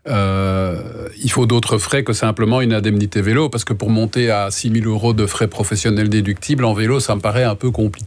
Euh, il faut d'autres frais que simplement une indemnité vélo, parce que pour monter à six mille euros de frais professionnels déductibles en vélo, ça me paraît un peu compliqué.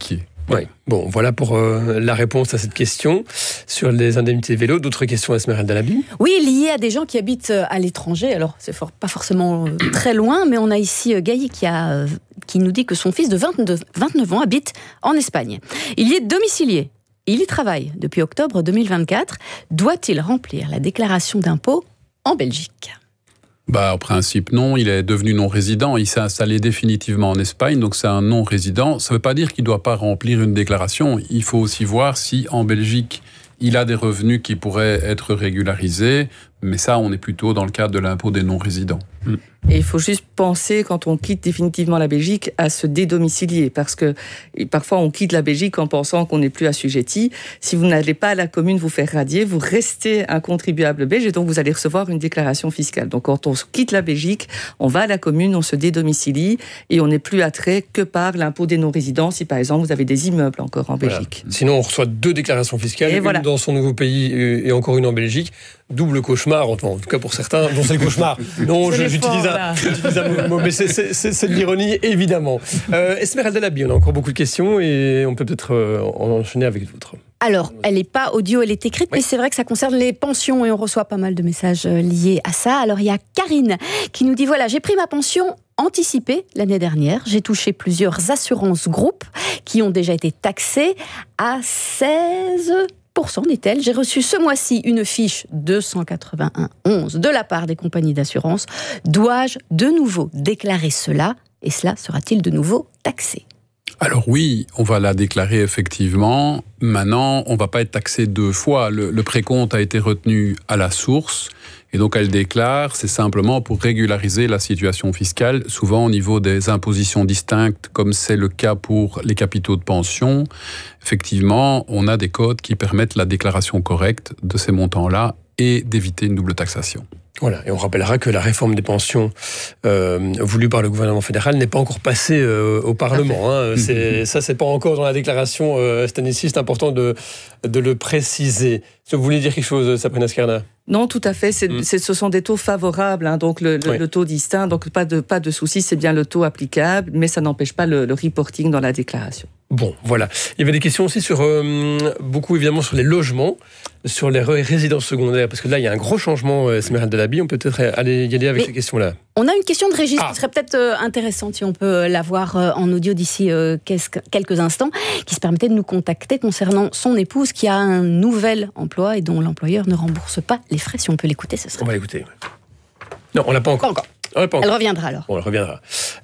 Oui. Bon, voilà pour euh, la réponse à cette question sur les indemnités vélo. D'autres questions, Esmeralda Labi? Oui, liées à des gens qui habitent à l'étranger. Alors, c'est for- pas forcément euh, très loin, mais on a ici euh, Gaï qui, a, euh, qui nous dit que son fils de vingt-deux, vingt-neuf ans habite en Espagne. Il y est domicilié. Il y travaille depuis octobre deux mille vingt-quatre. Doit-il remplir la déclaration d'impôt en Belgique ? Bah, en principe, non. Il est devenu non-résident. Il s'est installé définitivement en Espagne, donc c'est un non-résident. Ça ne veut pas dire qu'il ne doit pas remplir une déclaration. Il faut aussi voir si, en Belgique, il a des revenus qui pourraient être régularisés. Mais ça, on est plutôt dans le cadre de l'impôt des non-résidents. Mm. Et il faut juste penser, quand on quitte définitivement la Belgique, à se dédomicilier. Parce que parfois, on quitte la Belgique en pensant qu'on n'est plus assujetti. Si vous n'allez pas à la commune vous faire radier, vous restez un contribuable belge et donc vous allez recevoir une déclaration fiscale. Donc quand on quitte la Belgique, on va à la commune, on se dédomicilie et on n'est plus attrait que par l'impôt des non-résidents si par exemple vous avez des immeubles encore en Belgique. Voilà. Sinon, on reçoit deux déclarations fiscales, et une voilà. dans son nouveau pays et encore une en Belgique. Double cauchemar, en tout cas pour certains. Non, c'est le cauchemar. Non, je, j'utilise, un, j'utilise un mot, mais c'est, c'est, c'est, c'est de l'ironie, évidemment. Euh, Esmeralda Labi, on a encore beaucoup de questions et on peut peut-être euh, en enchaîner avec d'autres. Alors, elle n'est pas audio, elle est écrite, oui. Mais c'est vrai que ça concerne les pensions et on reçoit pas mal de messages liés à ça. Alors, il y a Karine qui nous dit, voilà, j'ai pris ma pension anticipée l'année dernière. J'ai touché plusieurs assurances groupes qui ont déjà été taxées à seize pour cent, dit-elle. J'ai reçu ce mois-ci une fiche deux cent quatre-vingt-un onze de la part des compagnies d'assurance. Dois-je de nouveau déclarer cela et cela sera-t-il de nouveau taxé ? Alors oui, on va la déclarer effectivement. Maintenant, on ne va pas être taxé deux fois. Le, le précompte a été retenu à la source et donc elle déclare, c'est simplement pour régulariser la situation fiscale, souvent au niveau des impositions distinctes, comme c'est le cas pour les capitaux de pension. Effectivement, on a des codes qui permettent la déclaration correcte de ces montants-là et d'éviter une double taxation. Voilà, et on rappellera que la réforme des pensions euh, voulue par le gouvernement fédéral n'est pas encore passée euh, au Parlement. Hein. C'est, ça, c'est pas encore dans la déclaration euh, cette année-ci, c'est important de, de le préciser. Est-ce que vous voulez dire quelque chose, Sabrina Scarna ? Non, tout à fait. C'est, mm. c'est, ce sont des taux favorables, hein, donc le, le, oui. le taux distinct. Donc pas de pas de souci, c'est bien le taux applicable, mais ça n'empêche pas le, le reporting dans la déclaration. Bon, voilà. Il y avait des questions aussi sur euh, beaucoup évidemment sur les logements, sur les résidences secondaires, parce que là il y a un gros changement. Esmeralda Labi, on peut peut-être aller y aller avec mais ces questions-là. On a une question de Régis ah. qui serait peut-être euh, intéressante si on peut l'avoir euh, en audio d'ici euh, quelques instants, qui se permettait de nous contacter concernant son épouse qui a un nouvel emploi et dont l'employeur ne rembourse pas les frais. Si on peut l'écouter, ce serait. On va l'écouter. Non, on l'a pas encore. Pas encore. Ouais, elle reviendra alors. Bon, elle reviendra.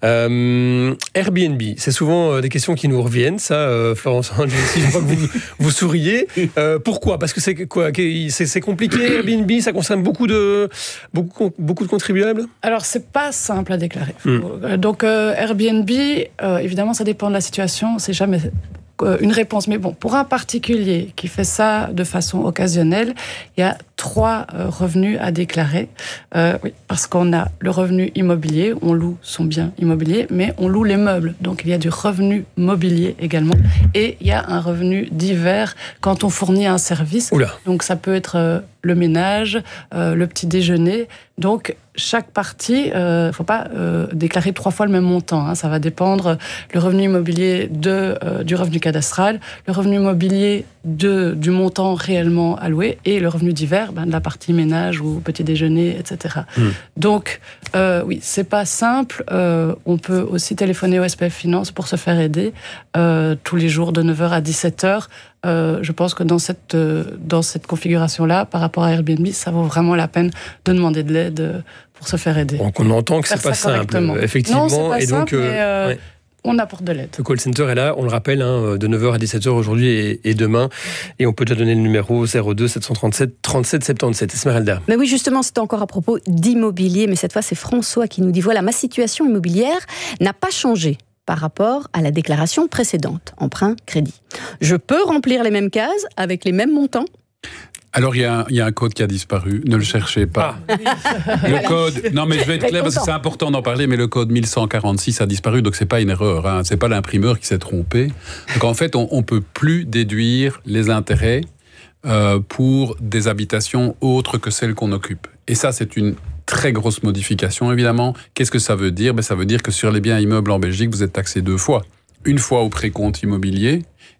Euh, Airbnb, c'est souvent euh, des questions qui nous reviennent, ça, euh, Florence. Je vois que vous, vous souriez. Euh, pourquoi ? Parce que c'est quoi ? c'est, c'est compliqué, Airbnb, ça concerne beaucoup de, beaucoup, beaucoup de contribuables ? Alors, c'est pas simple à déclarer. Mm. Donc, euh, Airbnb, euh, évidemment, ça dépend de la situation. C'est jamais une réponse. Mais bon, pour un particulier qui fait ça de façon occasionnelle, il y a trois euh, revenus à déclarer. Euh, oui, parce qu'on a le revenu immobilier, on loue son bien immobilier, mais on loue les meubles. Donc, il y a du revenu mobilier également. Et il y a un revenu divers quand on fournit un service. Oula. Donc, ça peut être euh, le ménage, euh, le petit déjeuner. Donc, chaque partie, il euh, ne faut pas euh, déclarer trois fois le même montant. Hein. Ça va dépendre le revenu immobilier de, euh, du revenu cadastral, le revenu immobilier de, du montant réellement alloué et le revenu divers ben, de la partie ménage ou petit déjeuner, et cetera. Mmh. Donc, euh, oui, c'est pas simple. Euh, on peut aussi téléphoner au S P F Finance pour se faire aider euh, tous les jours de neuf heures à dix-sept heures. Euh, je pense que dans cette, euh, dans cette configuration-là, par rapport à Airbnb, ça vaut vraiment la peine de demander de l'aide euh, pour se faire aider. Donc on entend que c'est pas simple, effectivement. Non, c'est pas et simple, donc, euh, mais euh, ouais. on apporte de l'aide. Le call center est là, on le rappelle, hein, de neuf heures à dix-sept heures aujourd'hui et, et demain. Et on peut déjà donner le numéro zéro deux sept cent trente-sept trente-sept soixante-dix-sept. Esmeralda. Mais oui, justement, c'était encore à propos d'immobilier, mais cette fois, c'est François qui nous dit, voilà, ma situation immobilière n'a pas changé par rapport à la déclaration précédente, emprunt, crédit. Je peux remplir les mêmes cases avec les mêmes montants ? Alors, il y, y a un code qui a disparu. Ne le cherchez pas. Ah. Le code... Non, mais je vais être clair parce que c'est important d'en parler, mais le code mille cent quarante-six a disparu, donc c'est pas une erreur. Hein. C'est pas l'imprimeur qui s'est trompé. Donc, en fait, on, on peut plus déduire les intérêts euh, pour des habitations autres que celles qu'on occupe. Et ça, c'est une très grosse modification, évidemment. Qu'est-ce que ça veut dire ? Ben, ça veut dire que sur les biens immeubles en Belgique, vous êtes taxé deux fois. Une fois au précompte immobilier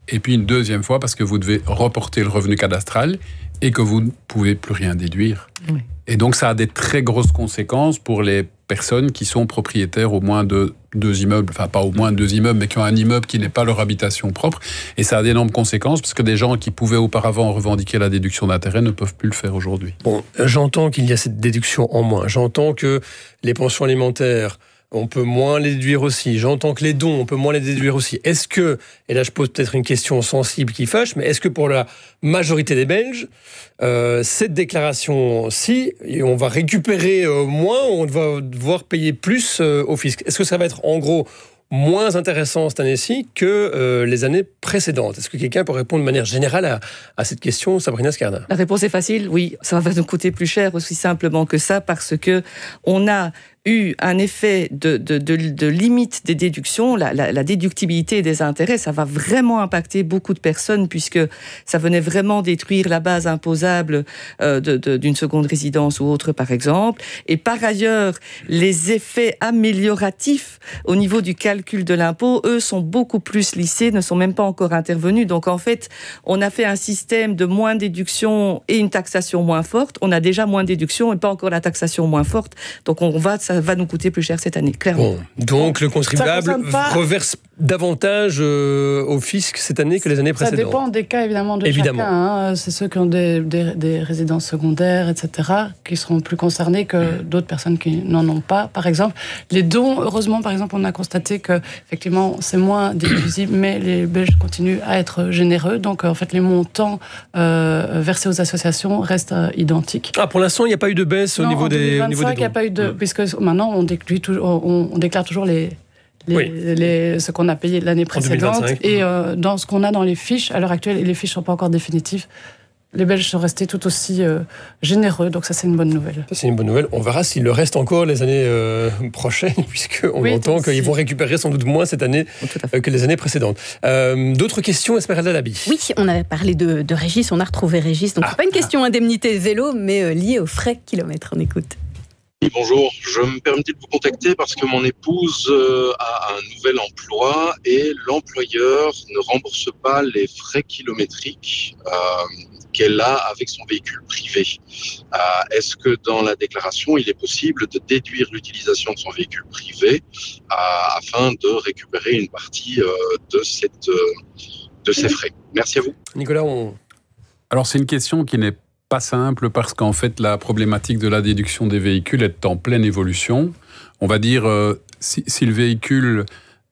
et puis une deuxième fois parce que vous devez reporter le revenu cadastral et que vous ne pouvez plus rien déduire. Oui. Et donc ça a des très grosses conséquences pour les personnes qui sont propriétaires au moins de deux immeubles, enfin pas au moins deux immeubles, mais qui ont un immeuble qui n'est pas leur habitation propre. Et ça a d'énormes conséquences parce que des gens qui pouvaient auparavant revendiquer la déduction d'intérêt ne peuvent plus le faire aujourd'hui. Bon, j'entends qu'il y a cette déduction en moins. J'entends que les pensions alimentaires, on peut moins les déduire aussi. J'entends que les dons, on peut moins les déduire aussi. Est-ce que, et là je pose peut-être une question sensible qui fâche, mais est-ce que pour la majorité des Belges, euh, cette déclaration-ci, on va récupérer euh, moins, on va devoir payer plus euh, au fisc? Est-ce que ça va être en gros moins intéressant cette année-ci que euh, les années précédentes? Est-ce que quelqu'un peut répondre de manière générale à, à cette question, Sabrina Scarda? La réponse est facile, oui. Ça va nous coûter plus cher aussi simplement que ça parce que on a eu un effet de, de, de, de limite des déductions, la, la, la déductibilité des intérêts, ça va vraiment impacter beaucoup de personnes puisque ça venait vraiment détruire la base imposable euh, de, de, d'une seconde résidence ou autre par exemple. Et par ailleurs, les effets amélioratifs au niveau du calcul de l'impôt, eux, sont beaucoup plus lissés, ne sont même pas encore intervenus. Donc en fait, on a fait un système de moins de déductions et une taxation moins forte. On a déjà moins de déductions et pas encore la taxation moins forte. Donc on va ça va nous coûter plus cher cette année, clairement. Bon, donc le contribuable pas... reverse davantage euh, au fisc cette année que les années précédentes. Ça dépend des cas évidemment de évidemment. chacun. Hein. C'est ceux qui ont des, des, des résidences secondaires, et cetera, qui seront plus concernés que d'autres personnes qui n'en ont pas. Par exemple, les dons, heureusement, par exemple, on a constaté que effectivement c'est moins déduisible, mais les Belges continuent à être généreux. Donc en fait, les montants euh, versés aux associations restent euh, identiques. Ah, pour l'instant, il n'y a pas eu de baisse non, au niveau en des, au niveau des dons. Il n'y a pas eu de, puisque maintenant on déclare toujours, on, on déclare toujours les Les, oui. les, ce qu'on a payé l'année précédente et euh, dans ce qu'on a dans les fiches à l'heure actuelle, et les fiches ne sont pas encore définitives, les Belges sont restés tout aussi euh, généreux, donc ça c'est une bonne nouvelle. Ça c'est une bonne nouvelle, on verra s'il le reste encore les années euh, prochaines, puisqu'on oui, entend qu'ils vont récupérer sans doute moins cette année euh, que les années précédentes. Euh, d'autres questions, Esmeralda Labi? Oui, on avait parlé de, de Régis, on a retrouvé Régis, donc ah, c'est pas une question ah. indemnité vélo, mais euh, liée aux frais kilomètres, on écoute. Oui, bonjour, je me permettais de vous contacter parce que mon épouse euh, a un nouvel emploi et l'employeur ne rembourse pas les frais kilométriques euh, qu'elle a avec son véhicule privé. Euh, est-ce que dans la déclaration, il est possible de déduire l'utilisation de son véhicule privé euh, afin de récupérer une partie euh, de, cette, euh, de ces frais? Merci à vous. Nicolas, on... Alors c'est une question qui n'est pas simple parce qu'en fait la problématique de la déduction des véhicules est en pleine évolution. On va dire euh, si, si le véhicule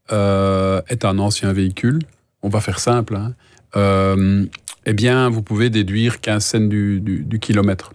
euh, est un ancien véhicule, on va faire simple, hein, euh, eh bien vous pouvez déduire quinze cents du, du, du kilomètre.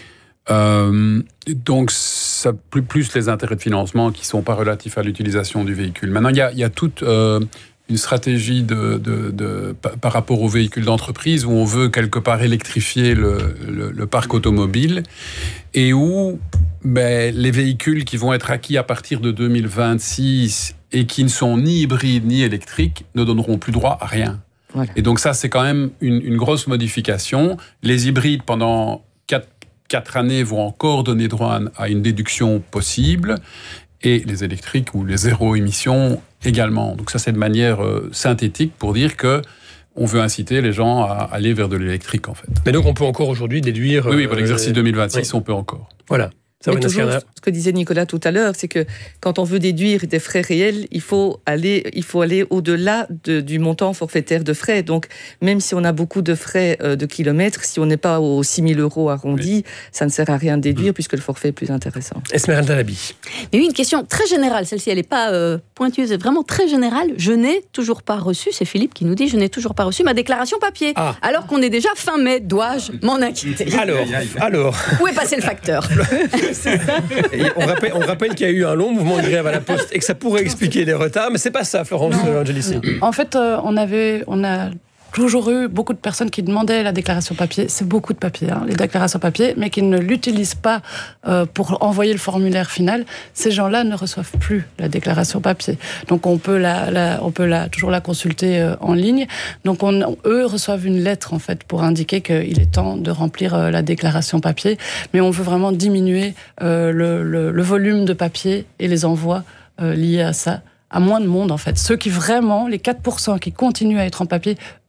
Euh, donc ça, plus, plus les intérêts de financement qui ne sont pas relatifs à l'utilisation du véhicule. Maintenant il y a, y a toute euh, une stratégie de, de, de, par rapport aux véhicules d'entreprise où on veut quelque part électrifier le, le, le parc automobile et où ben, les véhicules qui vont être acquis à partir de deux mille vingt-six et qui ne sont ni hybrides ni électriques ne donneront plus droit à rien. Voilà. Et donc ça, c'est quand même une, une grosse modification. Les hybrides, pendant quatre années, vont encore donner droit à une déduction possible. Et les électriques ou les zéro émissions également. Donc ça, c'est de manière euh, synthétique pour dire que on veut inciter les gens à aller vers de l'électrique, en fait. Mais donc on peut encore aujourd'hui déduire... Oui, oui, pour l'exercice euh, deux mille vingt-six, oui. on peut encore. Voilà. Mais toujours, ce que disait Nicolas tout à l'heure, c'est que quand on veut déduire des frais réels, il faut aller, il faut aller au-delà de, du montant forfaitaire de frais. Donc, même si on a beaucoup de frais euh, de kilomètres, si on n'est pas aux six mille euros arrondis, oui. ça ne sert à rien de déduire mmh. puisque le forfait est plus intéressant. Esmeralda Labi. Mais oui, une question très générale. Celle-ci, elle n'est pas euh, pointueuse, elle est vraiment très générale. Je n'ai toujours pas reçu, c'est Philippe qui nous dit, je n'ai toujours pas reçu ma déclaration papier. Ah. Alors qu'on est déjà fin mai, dois-je m'en inquiéter? Alors, alors. Où est passé le facteur? C'est ça. Et on rappelle, on rappelle qu'il y a eu un long mouvement de grève à la Poste et que ça pourrait expliquer les retards, mais c'est pas ça, Florence Angelici. En fait, euh, on avait, on a toujours eu beaucoup de personnes qui demandaient la déclaration papier. C'est beaucoup de papier, hein, les déclarations papier, mais qui ne l'utilisent pas euh, pour envoyer le formulaire final. Ces gens-là ne reçoivent plus la déclaration papier. Donc on peut la, la on peut la toujours la consulter euh, en ligne. Donc on, eux reçoivent une lettre en fait pour indiquer qu'il est temps de remplir euh, la déclaration papier. Mais on veut vraiment diminuer euh, le, le, le volume de papier et les envois euh, liés à ça. À moins de monde, en fait. Ceux qui vraiment, les quatre pour cent qui continuent à être en papier,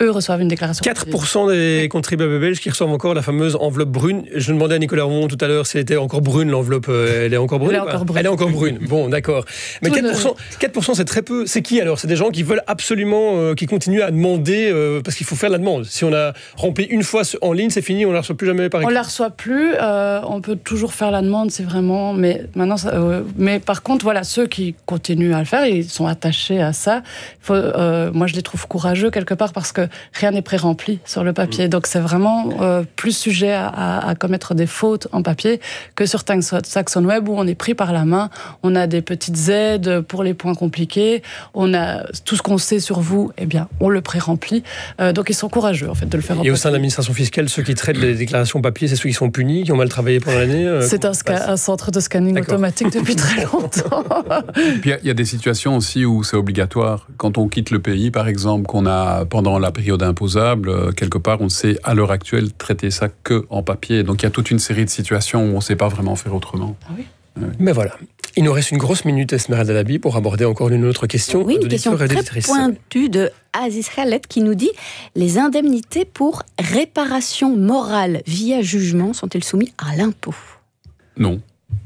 eux reçoivent une déclaration. quatre pour cent des contribuables belges qui reçoivent encore la fameuse enveloppe brune. Je demandais à Nicolas Rouen tout à l'heure si elle était encore brune, l'enveloppe. Elle est encore brune. Elle est encore brune. Elle est encore brune. Bon, d'accord. Mais Tout quatre pour cent, quatre pour cent, c'est très peu. C'est qui alors? C'est des gens qui veulent absolument, euh, qui continuent à demander, euh, parce qu'il faut faire la demande. Si on a rempli une fois en ligne, c'est fini, on ne la reçoit plus jamais par écrit. On ne la reçoit plus. Euh, on peut toujours faire la demande, c'est vraiment. Mais maintenant, ça, euh, mais par contre, voilà, ceux qui continuent à le faire, ils sont attachés à ça. Il faut, euh, moi, je les trouve courageux quelque part parce que rien n'est pré-rempli sur le papier. Mmh. Donc, c'est vraiment euh, plus sujet à, à, à commettre des fautes en papier que sur Saxon Web où on est pris par la main. On a des petites aides pour les points compliqués. On a tout ce qu'on sait sur vous, eh bien, on le pré-remplit. Euh, donc, ils sont courageux, en fait, de le faire en Et papier. au sein de l'administration fiscale, ceux qui traitent les déclarations papier, c'est ceux qui sont punis, qui ont mal travaillé pendant l'année. Euh, c'est un, sca- un centre de scanning D'accord. automatique depuis très longtemps. Puis il y, y a des situations aussi où c'est obligatoire. Quand on quitte le pays, par exemple, qu'on a pendant la période imposable, euh, quelque part, on sait à l'heure actuelle traiter ça que en papier. Donc il y a toute une série de situations où on ne sait pas vraiment faire autrement. Ah oui. Ouais. Mais voilà. Il nous reste une grosse minute, Esmeralda Dalaby, pour aborder encore une autre question. Oui, une question très pointue de Aziz Khaled qui nous dit « Les indemnités pour réparation morale via jugement sont-elles soumises à l'impôt ?» Non.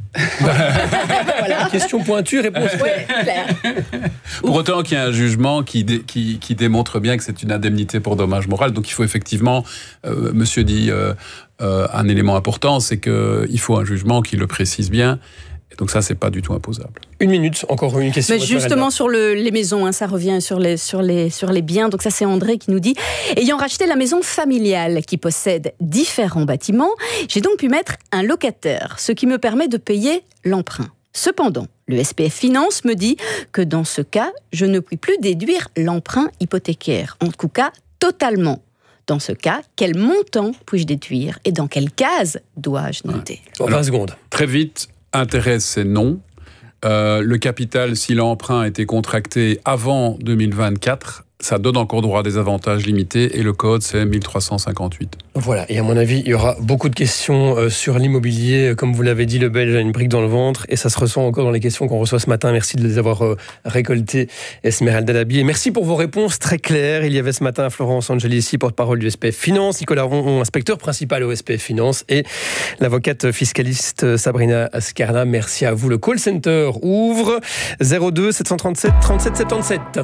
Voilà. Question pointue, réponse ouais, claire. Pour autant qu'il y ait un jugement qui, dé, qui, qui démontre bien que c'est une indemnité pour dommage moral. Donc il faut effectivement, euh, monsieur dit euh, euh, un élément important, c'est qu'il faut un jugement qui le précise bien. Et donc ça, c'est pas du tout imposable. Une minute, encore une question. Mais justement sur le, les maisons, hein, ça revient sur les, sur, les, sur les biens. Donc ça, c'est André qui nous dit « Ayant racheté la maison familiale qui possède différents bâtiments, j'ai donc pu mettre un locataire, ce qui me permet de payer l'emprunt. Cependant, le S P F Finance me dit que dans ce cas, je ne puis plus déduire l'emprunt hypothécaire. En tout cas, totalement. Dans ce cas, quel montant puis-je déduire et dans quelle case dois-je noter ?» ouais. vingt secondes. Très vite. Intérêt, c'est non. Euh, le capital, si l'emprunt a été contracté avant deux mille vingt-quatre, ça donne encore droit à des avantages limités et le code, c'est mille trois cent cinquante-huit. Voilà, et à mon avis, il y aura beaucoup de questions sur l'immobilier. Comme vous l'avez dit, le Belge a une brique dans le ventre et ça se ressent encore dans les questions qu'on reçoit ce matin. Merci de les avoir récoltées, Esmeralda Dalaby. Et merci pour vos réponses très claires. Il y avait ce matin Florence Angelici, porte-parole du S P F Finance, Nicolas Rouen, inspecteur principal au S P F Finance et l'avocate fiscaliste Sabrina Ascarna. Merci à vous. Le call center ouvre zéro deux sept cent trente-sept trente-sept soixante-dix-sept.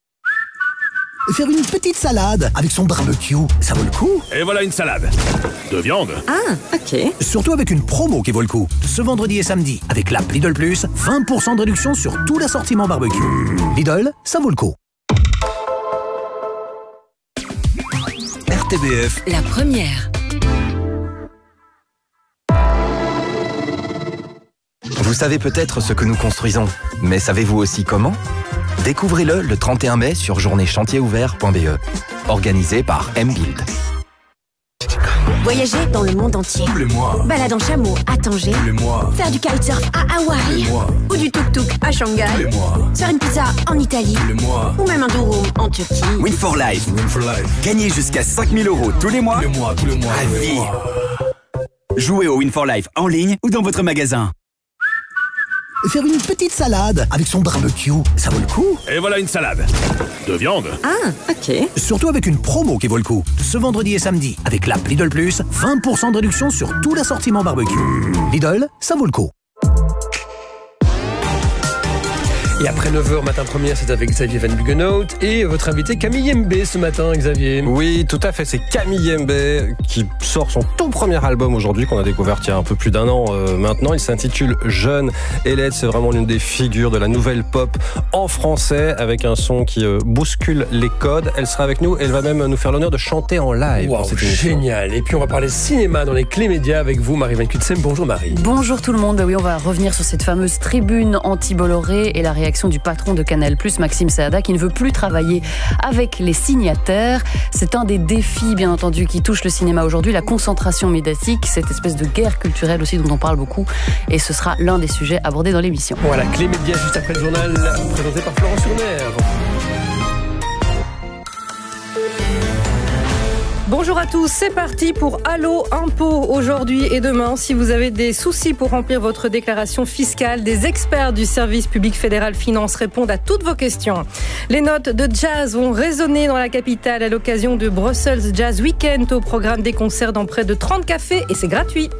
Faire une petite salade avec son barbecue, ça vaut le coup. Et voilà une salade de viande. Ah, ok. Surtout avec une promo qui vaut le coup. Ce vendredi et samedi, avec l'app Lidl Plus, vingt pour cent de réduction sur tout l'assortiment barbecue. Lidl, ça vaut le coup. R T B F. La première. Vous savez peut-être ce que nous construisons, mais savez-vous aussi comment ? Découvrez-le le trente et un mai sur journée chantier ouvert point b e, organisé par M-Build. Voyager dans le monde entier. Tous les mois. Balade en chameau à Tanger. Tous les mois. Faire du kitesurf à Hawaï. Tous les mois. Ou du tuk-tuk à Shanghai. Tous les mois. Faire une pizza en Italie. Tous les mois. Ou même un durum en Turquie. Win for Life. Win for Life. Gagnez jusqu'à cinq mille euros tous les mois. Tous les mois, tous les mois. À vie. Jouez au Win for Life en ligne ou dans votre magasin. Faire une petite salade avec son barbecue, ça vaut le coup. Et voilà une salade de viande. Ah, ok. Surtout avec une promo qui vaut le coup. Ce vendredi et samedi, avec l'app Lidl Plus, vingt pour cent de réduction sur tout l'assortiment barbecue. Lidl, ça vaut le coup. Et après neuf heures, matin première, c'est avec Xavier Van Buggenhout et votre invité Camille Mbé ce matin, Xavier. Oui, tout à fait, c'est Camille Mbé qui sort son tout premier album aujourd'hui, qu'on a découvert il y a un peu plus d'un an euh, maintenant. Il s'intitule Jeune et laide, c'est vraiment l'une des figures de la nouvelle pop en français, avec un son qui euh, bouscule les codes. Elle sera avec nous, elle va même nous faire l'honneur de chanter en live. Wow, génial. Et puis on va parler cinéma dans les clés médias avec vous, Marie Van Kutsem. Bonjour Marie. Bonjour tout le monde. Oui, on va revenir sur cette fameuse tribune anti-Bolloré et la réaction du patron de Canal+, Maxime Saada, qui ne veut plus travailler avec les signataires. C'est un des défis, bien entendu, qui touche le cinéma aujourd'hui, la concentration médiatique, cette espèce de guerre culturelle aussi dont on parle beaucoup, et ce sera l'un des sujets abordés dans l'émission. Voilà, clé médias juste après le journal, présenté par Florence Surner. Bonjour à tous, c'est parti pour Allo Impôt aujourd'hui et demain. Si vous avez des soucis pour remplir votre déclaration fiscale, des experts du service public fédéral Finance répondent à toutes vos questions. Les notes de jazz vont résonner dans la capitale à l'occasion de Brussels Jazz Weekend, au programme des concerts dans près de trente cafés et c'est gratuit.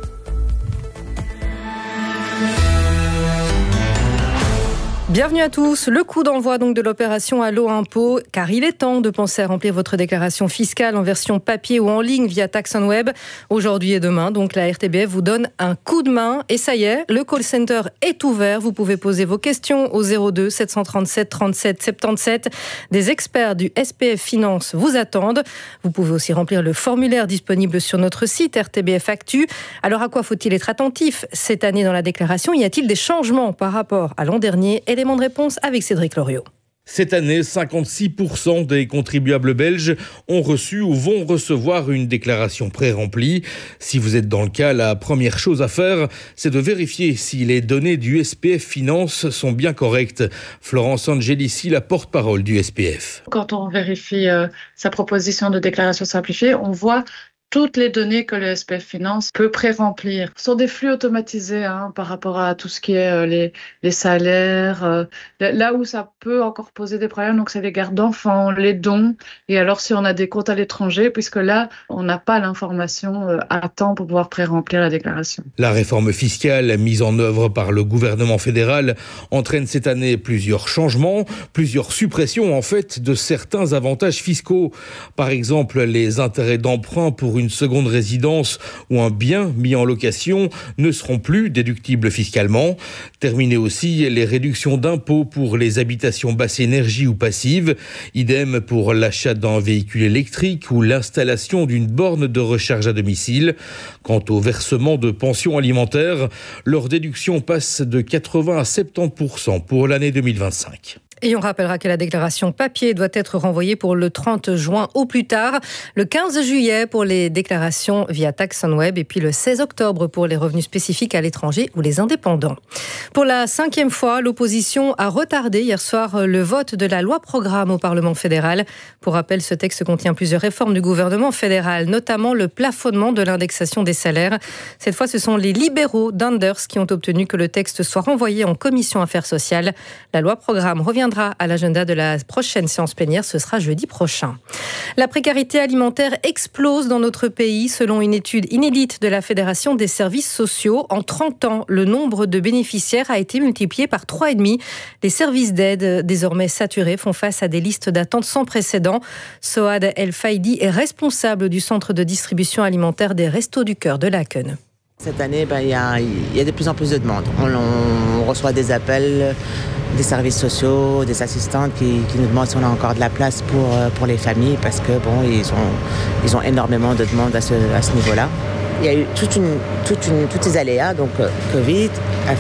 Bienvenue à tous. Le coup d'envoi donc de l'opération Allo Impôt, car il est temps de penser à remplir votre déclaration fiscale en version papier ou en ligne via TaxOnWeb. Aujourd'hui et demain, donc la R T B F vous donne un coup de main et ça y est, le call center est ouvert. Vous pouvez poser vos questions au zéro deux sept cent trente-sept trente-sept soixante-dix-sept. Des experts du S P F Finance vous attendent. Vous pouvez aussi remplir le formulaire disponible sur notre site R T B F Actu. Alors à quoi faut-il être attentif cette année dans la déclaration? Y a-t-il des changements par rapport à l'an dernier? Élément de réponse avec Cédric Loriot. Cette année, cinquante-six pour cent des contribuables belges ont reçu ou vont recevoir une déclaration pré-remplie. Si vous êtes dans le cas, la première chose à faire, c'est de vérifier si les données du S P F Finance sont bien correctes. Florence Angelici, la porte-parole du S P F. Quand on vérifie euh, sa proposition de déclaration simplifiée, on voit toutes les données que le S P F Finance peut pré-remplir. Ce sont des flux automatisés hein, par rapport à tout ce qui est euh, les, les salaires. Euh, là où ça peut encore poser des problèmes, donc c'est les gardes d'enfants, les dons. Et alors si on a des comptes à l'étranger, puisque là, on n'a pas l'information euh, à temps pour pouvoir pré-remplir la déclaration. La réforme fiscale mise en œuvre par le gouvernement fédéral entraîne cette année plusieurs changements, plusieurs suppressions en fait de certains avantages fiscaux. Par exemple, les intérêts d'emprunt pour une seconde résidence ou un bien mis en location ne seront plus déductibles fiscalement. Terminé aussi les réductions d'impôts pour les habitations basse énergie ou passives. Idem pour l'achat d'un véhicule électrique ou l'installation d'une borne de recharge à domicile. Quant au versement de pensions alimentaires, leur déduction passe de quatre-vingts à soixante-dix pour cent pour l'année deux mille vingt-cinq. Et on rappellera que la déclaration papier doit être renvoyée pour le trente juin au plus tard, le quinze juillet pour les déclarations via TaxOnWeb et puis le seize octobre pour les revenus spécifiques à l'étranger ou les indépendants. Pour la cinquième fois, l'opposition a retardé hier soir le vote de la loi programme au Parlement fédéral. Pour rappel, ce texte contient plusieurs réformes du gouvernement fédéral, notamment le plafonnement de l'indexation des salaires. Cette fois, ce sont les libéraux d'Anders qui ont obtenu que le texte soit renvoyé en commission affaires sociales. La loi programme reviendra à l'agenda de la prochaine séance plénière, ce sera jeudi prochain. La précarité alimentaire explose dans notre pays. Selon une étude inédite de la Fédération des services sociaux, en trente ans, le nombre de bénéficiaires a été multiplié par trois virgule cinq. Les services d'aide, désormais saturés, font face à des listes d'attente sans précédent. Soad El Faidi est responsable du centre de distribution alimentaire des Restos du Cœur de Laken. Cette année, ben, y a, y a de plus en plus de demandes. On, on reçoit des appels des services sociaux, des assistantes qui, qui nous demandent si on a encore de la place pour, pour les familles parce que bon, ils ont, ils ont énormément de demandes à ce, à ce niveau-là. Il y a eu toute une, toute une, tous ces aléas, donc euh, Covid,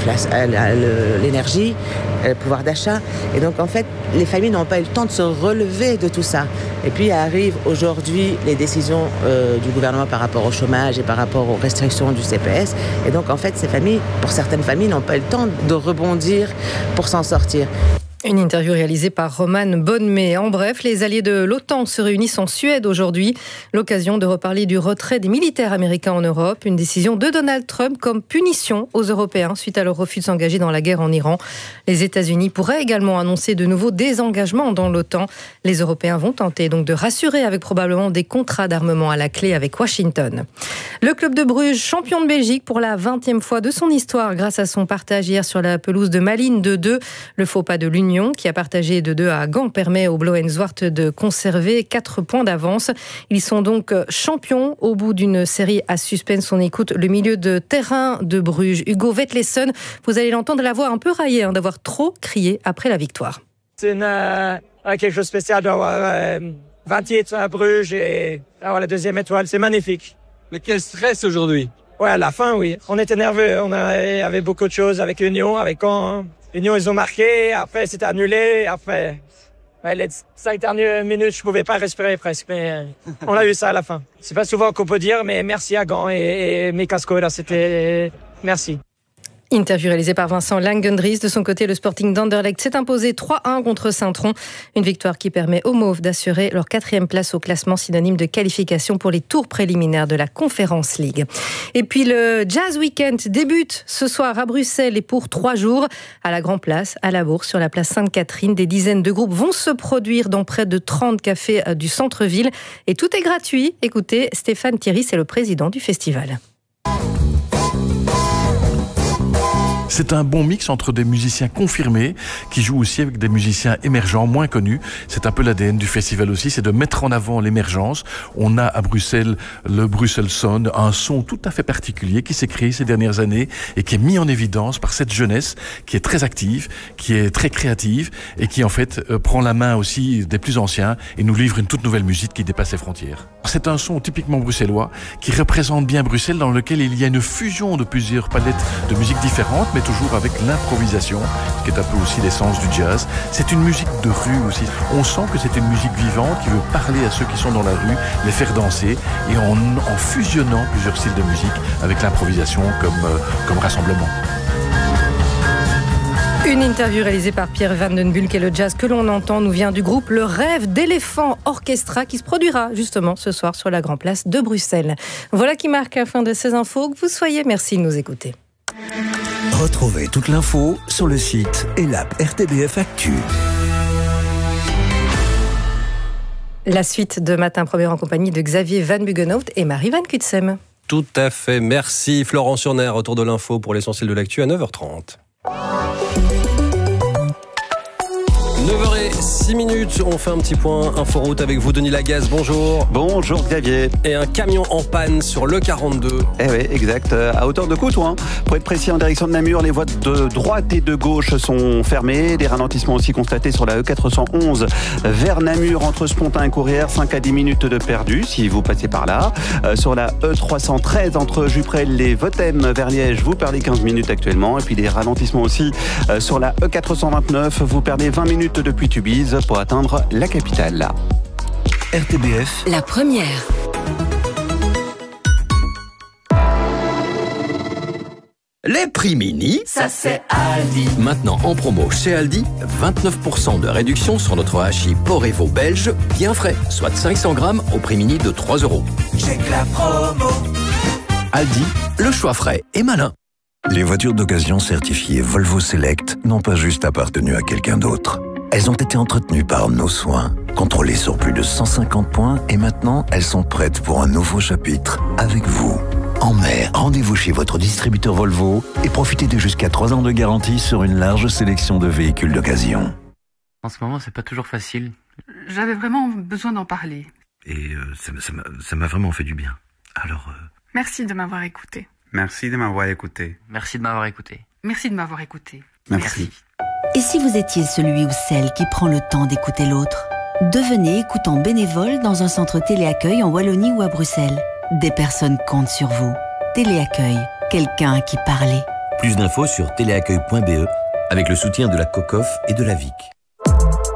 l'énergie, le pouvoir d'achat. Et donc, en fait, les familles n'ont pas eu le temps de se relever de tout ça. Et puis, arrivent aujourd'hui les décisions euh, du gouvernement par rapport au chômage et par rapport aux restrictions du C P S. Et donc, en fait, ces familles, pour certaines familles, n'ont pas eu le temps de rebondir pour s'en sortir. Une interview réalisée par Roman Bonnemé. En bref, les alliés de l'OTAN se réunissent en Suède aujourd'hui. L'occasion de reparler du retrait des militaires américains en Europe. Une décision de Donald Trump comme punition aux Européens suite à leur refus de s'engager dans la guerre en Iran. Les États-Unis pourraient également annoncer de nouveaux désengagements dans l'OTAN. Les Européens vont tenter donc de rassurer avec probablement des contrats d'armement à la clé avec Washington. Le club de Bruges, champion de Belgique pour la vingtième fois de son histoire grâce à son partage hier sur la pelouse de Malines deux deux. Le faux pas de l'Union qui a partagé deux deux à Gand permet au Blauw-en-Zwart de conserver quatre points d'avance. Ils sont donc champions au bout d'une série à suspense. On écoute le milieu de terrain de Bruges, Hugo Vetlesen. Vous allez l'entendre, la voix un peu raillée hein, d'avoir trop crié après la victoire. C'est une, euh, quelque chose de spécial d'avoir euh, vingt titres à Bruges et d'avoir la deuxième étoile. C'est magnifique. Mais quel stress aujourd'hui. Ouais, à la fin, oui. On était nerveux. On avait, avait beaucoup de choses avec Union, avec Caen. Hein. Union, ils ont marqué. Après, c'était annulé. Après, ouais, les cinq dernières minutes, je pouvais pas respirer presque. Mais on a eu ça à la fin. C'est pas souvent qu'on peut dire, mais merci à Gand et, et mes cascos là. C'était merci. Interview réalisée par Vincent Langendries. De son côté, le Sporting d'Anderlecht s'est imposé trois un contre Saint-Tron. Une victoire qui permet aux Mauves d'assurer leur quatrième place au classement, synonyme de qualification pour les tours préliminaires de la Conference League. Et puis le Jazz Weekend débute ce soir à Bruxelles et pour trois jours à la Grand Place, à la Bourse, sur la place Sainte-Catherine. Des dizaines de groupes vont se produire dans près de trente cafés du centre-ville et tout est gratuit. Écoutez, Stéphane Thierry, c'est le président du festival. C'est un bon mix entre des musiciens confirmés qui jouent aussi avec des musiciens émergents, moins connus. C'est un peu l'A D N du festival aussi, c'est de mettre en avant l'émergence. On a à Bruxelles le Brussels Sound, un son tout à fait particulier qui s'est créé ces dernières années et qui est mis en évidence par cette jeunesse qui est très active, qui est très créative et qui en fait euh, prend la main aussi des plus anciens et nous livre une toute nouvelle musique qui dépasse les frontières. C'est un son typiquement bruxellois qui représente bien Bruxelles, dans lequel il y a une fusion de plusieurs palettes de musiques différentes, mais toujours avec l'improvisation, qui est un peu aussi l'essence du jazz. C'est une musique de rue aussi. On sent que c'est une musique vivante qui veut parler à ceux qui sont dans la rue, les faire danser, et en, en fusionnant plusieurs styles de musique avec l'improvisation comme, euh, comme rassemblement. Une interview réalisée par Pierre Van den Bulck, et le jazz que l'on entend nous vient du groupe Le Rêve d'Éléphant Orchestra qui se produira justement ce soir sur la Grand Place de Bruxelles. Voilà qui marque la fin de ces infos. Que vous soyez, merci de nous écouter. Retrouvez toute l'info sur le site et l'app R T B F Actu. La suite de Matin Premier en compagnie de Xavier Van Buggenhout et Marie Van Kutsem. Tout à fait, merci Florent Surner. Retour de l'info pour l'essentiel de l'actu à neuf heures trente. neuf heures six minutes, on fait un petit point inforoute avec vous, Denis Lagasse, bonjour. Bonjour Xavier. Et un camion en panne sur le quarante-deux. Eh oui, exact, à hauteur de Coutouin. Pour être précis, en direction de Namur, les voies de droite et de gauche sont fermées. Des ralentissements aussi constatés sur la E quatre cent onze vers Namur, entre Spontin et Courrières, cinq à dix minutes de perdu si vous passez par là. Euh, sur la E trois cent treize entre Juprel et Votem vers Liège, vous perdez quinze minutes actuellement. Et puis des ralentissements aussi euh, sur la E quatre cent vingt-neuf, vous perdez vingt minutes depuis Tubize pour atteindre la capitale. R T B F, la première. Les prix mini, ça c'est Aldi. Maintenant en promo chez Aldi, vingt-neuf pour cent de réduction sur notre hachis Porevo belge, bien frais, soit cinq cents grammes au prix mini de trois euros. Check la promo. Aldi, le choix frais et malin. Les voitures d'occasion certifiées Volvo Select n'ont pas juste appartenu à quelqu'un d'autre. Elles ont été entretenues par nos soins, contrôlées sur plus de cent cinquante points et maintenant elles sont prêtes pour un nouveau chapitre avec vous. En mai, rendez-vous chez votre distributeur Volvo et profitez de jusqu'à trois ans de garantie sur une large sélection de véhicules d'occasion. En ce moment, c'est pas toujours facile. J'avais vraiment besoin d'en parler. Et euh, ça, ça, m'a, ça m'a vraiment fait du bien. Alors... Euh... Merci de m'avoir écouté. Merci de m'avoir écouté. Merci de m'avoir écouté. Merci de m'avoir écouté. Merci. Merci. Et si vous étiez celui ou celle qui prend le temps d'écouter l'autre ? Devenez écoutant bénévole dans un centre téléaccueil en Wallonie ou à Bruxelles. Des personnes comptent sur vous. Téléaccueil, quelqu'un à qui parler. Plus d'infos sur téléaccueil point b e avec le soutien de la COCOF et de la V I C.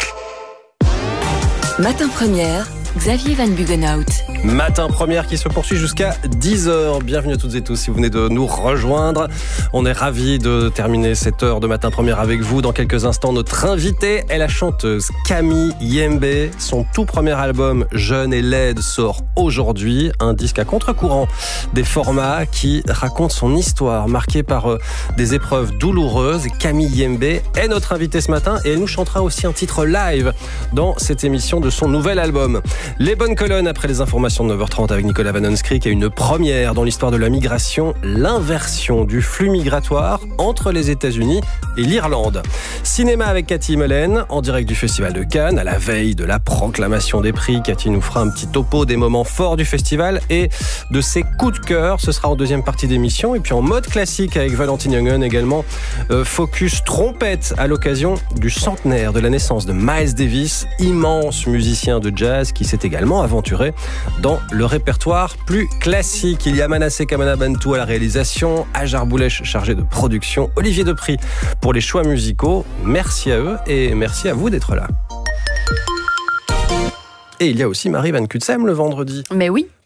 Matin Première, Xavier Van Buggenhout. Matin Première qui se poursuit jusqu'à dix heures. Bienvenue à toutes et tous si vous venez de nous rejoindre. On est ravis de terminer cette heure de Matin Première avec vous. Dans quelques instants, notre invitée est la chanteuse Camille Yembe. Son tout premier album, Jeune et laide, sort aujourd'hui. Un disque à contre-courant des formats qui raconte son histoire marquée par euh, des épreuves douloureuses. Camille Yembe est notre invitée ce matin et elle nous chantera aussi un titre live dans cette émission de son nouvel album. Les bonnes colonnes après les informations de neuf heures trente avec Nicolas Van Onskrik et une première dans l'histoire de la migration, l'inversion du flux migratoire entre les États-Unis et l'Irlande. Cinéma avec Cathy Mollen en direct du Festival de Cannes à la veille de la proclamation des prix. Cathy nous fera un petit topo des moments forts du festival et de ses coups de cœur. Ce sera en deuxième partie d'émission et puis en mode classique avec Valentine Youngen également. Euh, focus trompette à l'occasion du centenaire de la naissance de Miles Davis, immense musicien de jazz qui s'est également aventuré dans le répertoire plus classique. Il y a Manasseh Kamana Bantou à la réalisation, Ajar Boulech chargé de production, Olivier Depry pour les choix musicaux. Merci à eux et merci à vous d'être là. Et il y a aussi Marie Van Kutsem le vendredi. Mais oui.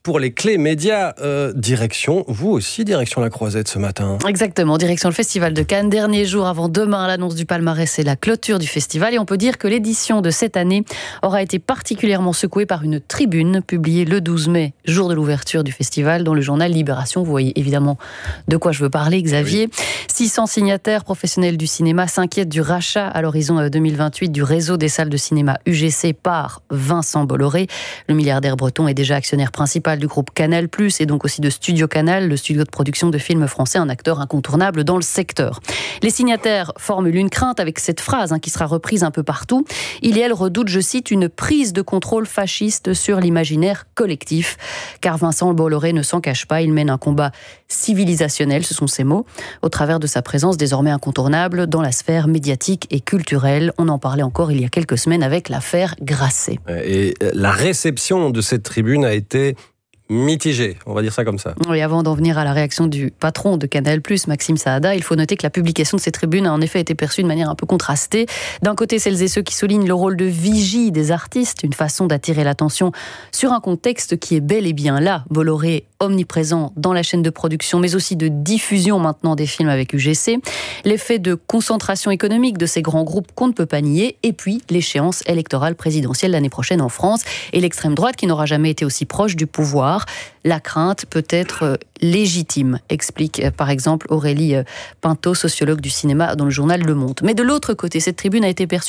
pour les clés médias. Euh, direction, vous aussi, direction la Croisette ce matin. Exactement, direction le Festival de Cannes. Dernier jour avant demain, l'annonce du palmarès et la clôture du festival. Et on peut dire que l'édition de cette année aura été particulièrement secouée par une tribune publiée le douze mai, jour de l'ouverture du festival, dans le journal Libération. Vous voyez évidemment de quoi je veux parler, Xavier. Oui. six cents signataires professionnels du cinéma s'inquiètent du rachat à l'horizon deux mille vingt-huit du réseau des salles de cinéma U G C par Vincent Bolloré. Le milliardaire breton est déjà actionnaire principal du groupe Canal+, et donc aussi de Studio Canal, le studio de production de films français, un acteur incontournable dans le secteur. Les signataires formulent une crainte avec cette phrase hein, qui sera reprise un peu partout. Il et elle redoutent, je cite, une prise de contrôle fasciste sur l'imaginaire collectif. Car Vincent Bolloré ne s'en cache pas, il mène un combat civilisationnel, ce sont ses mots, au travers de sa présence désormais incontournable dans la sphère médiatique et culturelle. On en parlait encore il y a quelques semaines avec l'affaire Grasset. Et la réception de cette tribune a été mitigé, on va dire ça comme ça. Oui, avant d'en venir à la réaction du patron de Canal+, Maxime Saada, il faut noter que la publication de ces tribunes a en effet été perçue de manière un peu contrastée. D'un côté, celles et ceux qui soulignent le rôle de vigie des artistes, une façon d'attirer l'attention sur un contexte qui est bel et bien là. Bolloré omniprésent dans la chaîne de production, mais aussi de diffusion maintenant des films avec U G C. L'effet de concentration économique de ces grands groupes qu'on ne peut pas nier, et puis l'échéance électorale présidentielle l'année prochaine en France, et l'extrême droite qui n'aura jamais été aussi proche du pouvoir. La crainte peut être légitime, explique par exemple Aurélie Pinto, sociologue du cinéma dans le journal Le Monde. Mais de l'autre côté, cette tribune a été perçue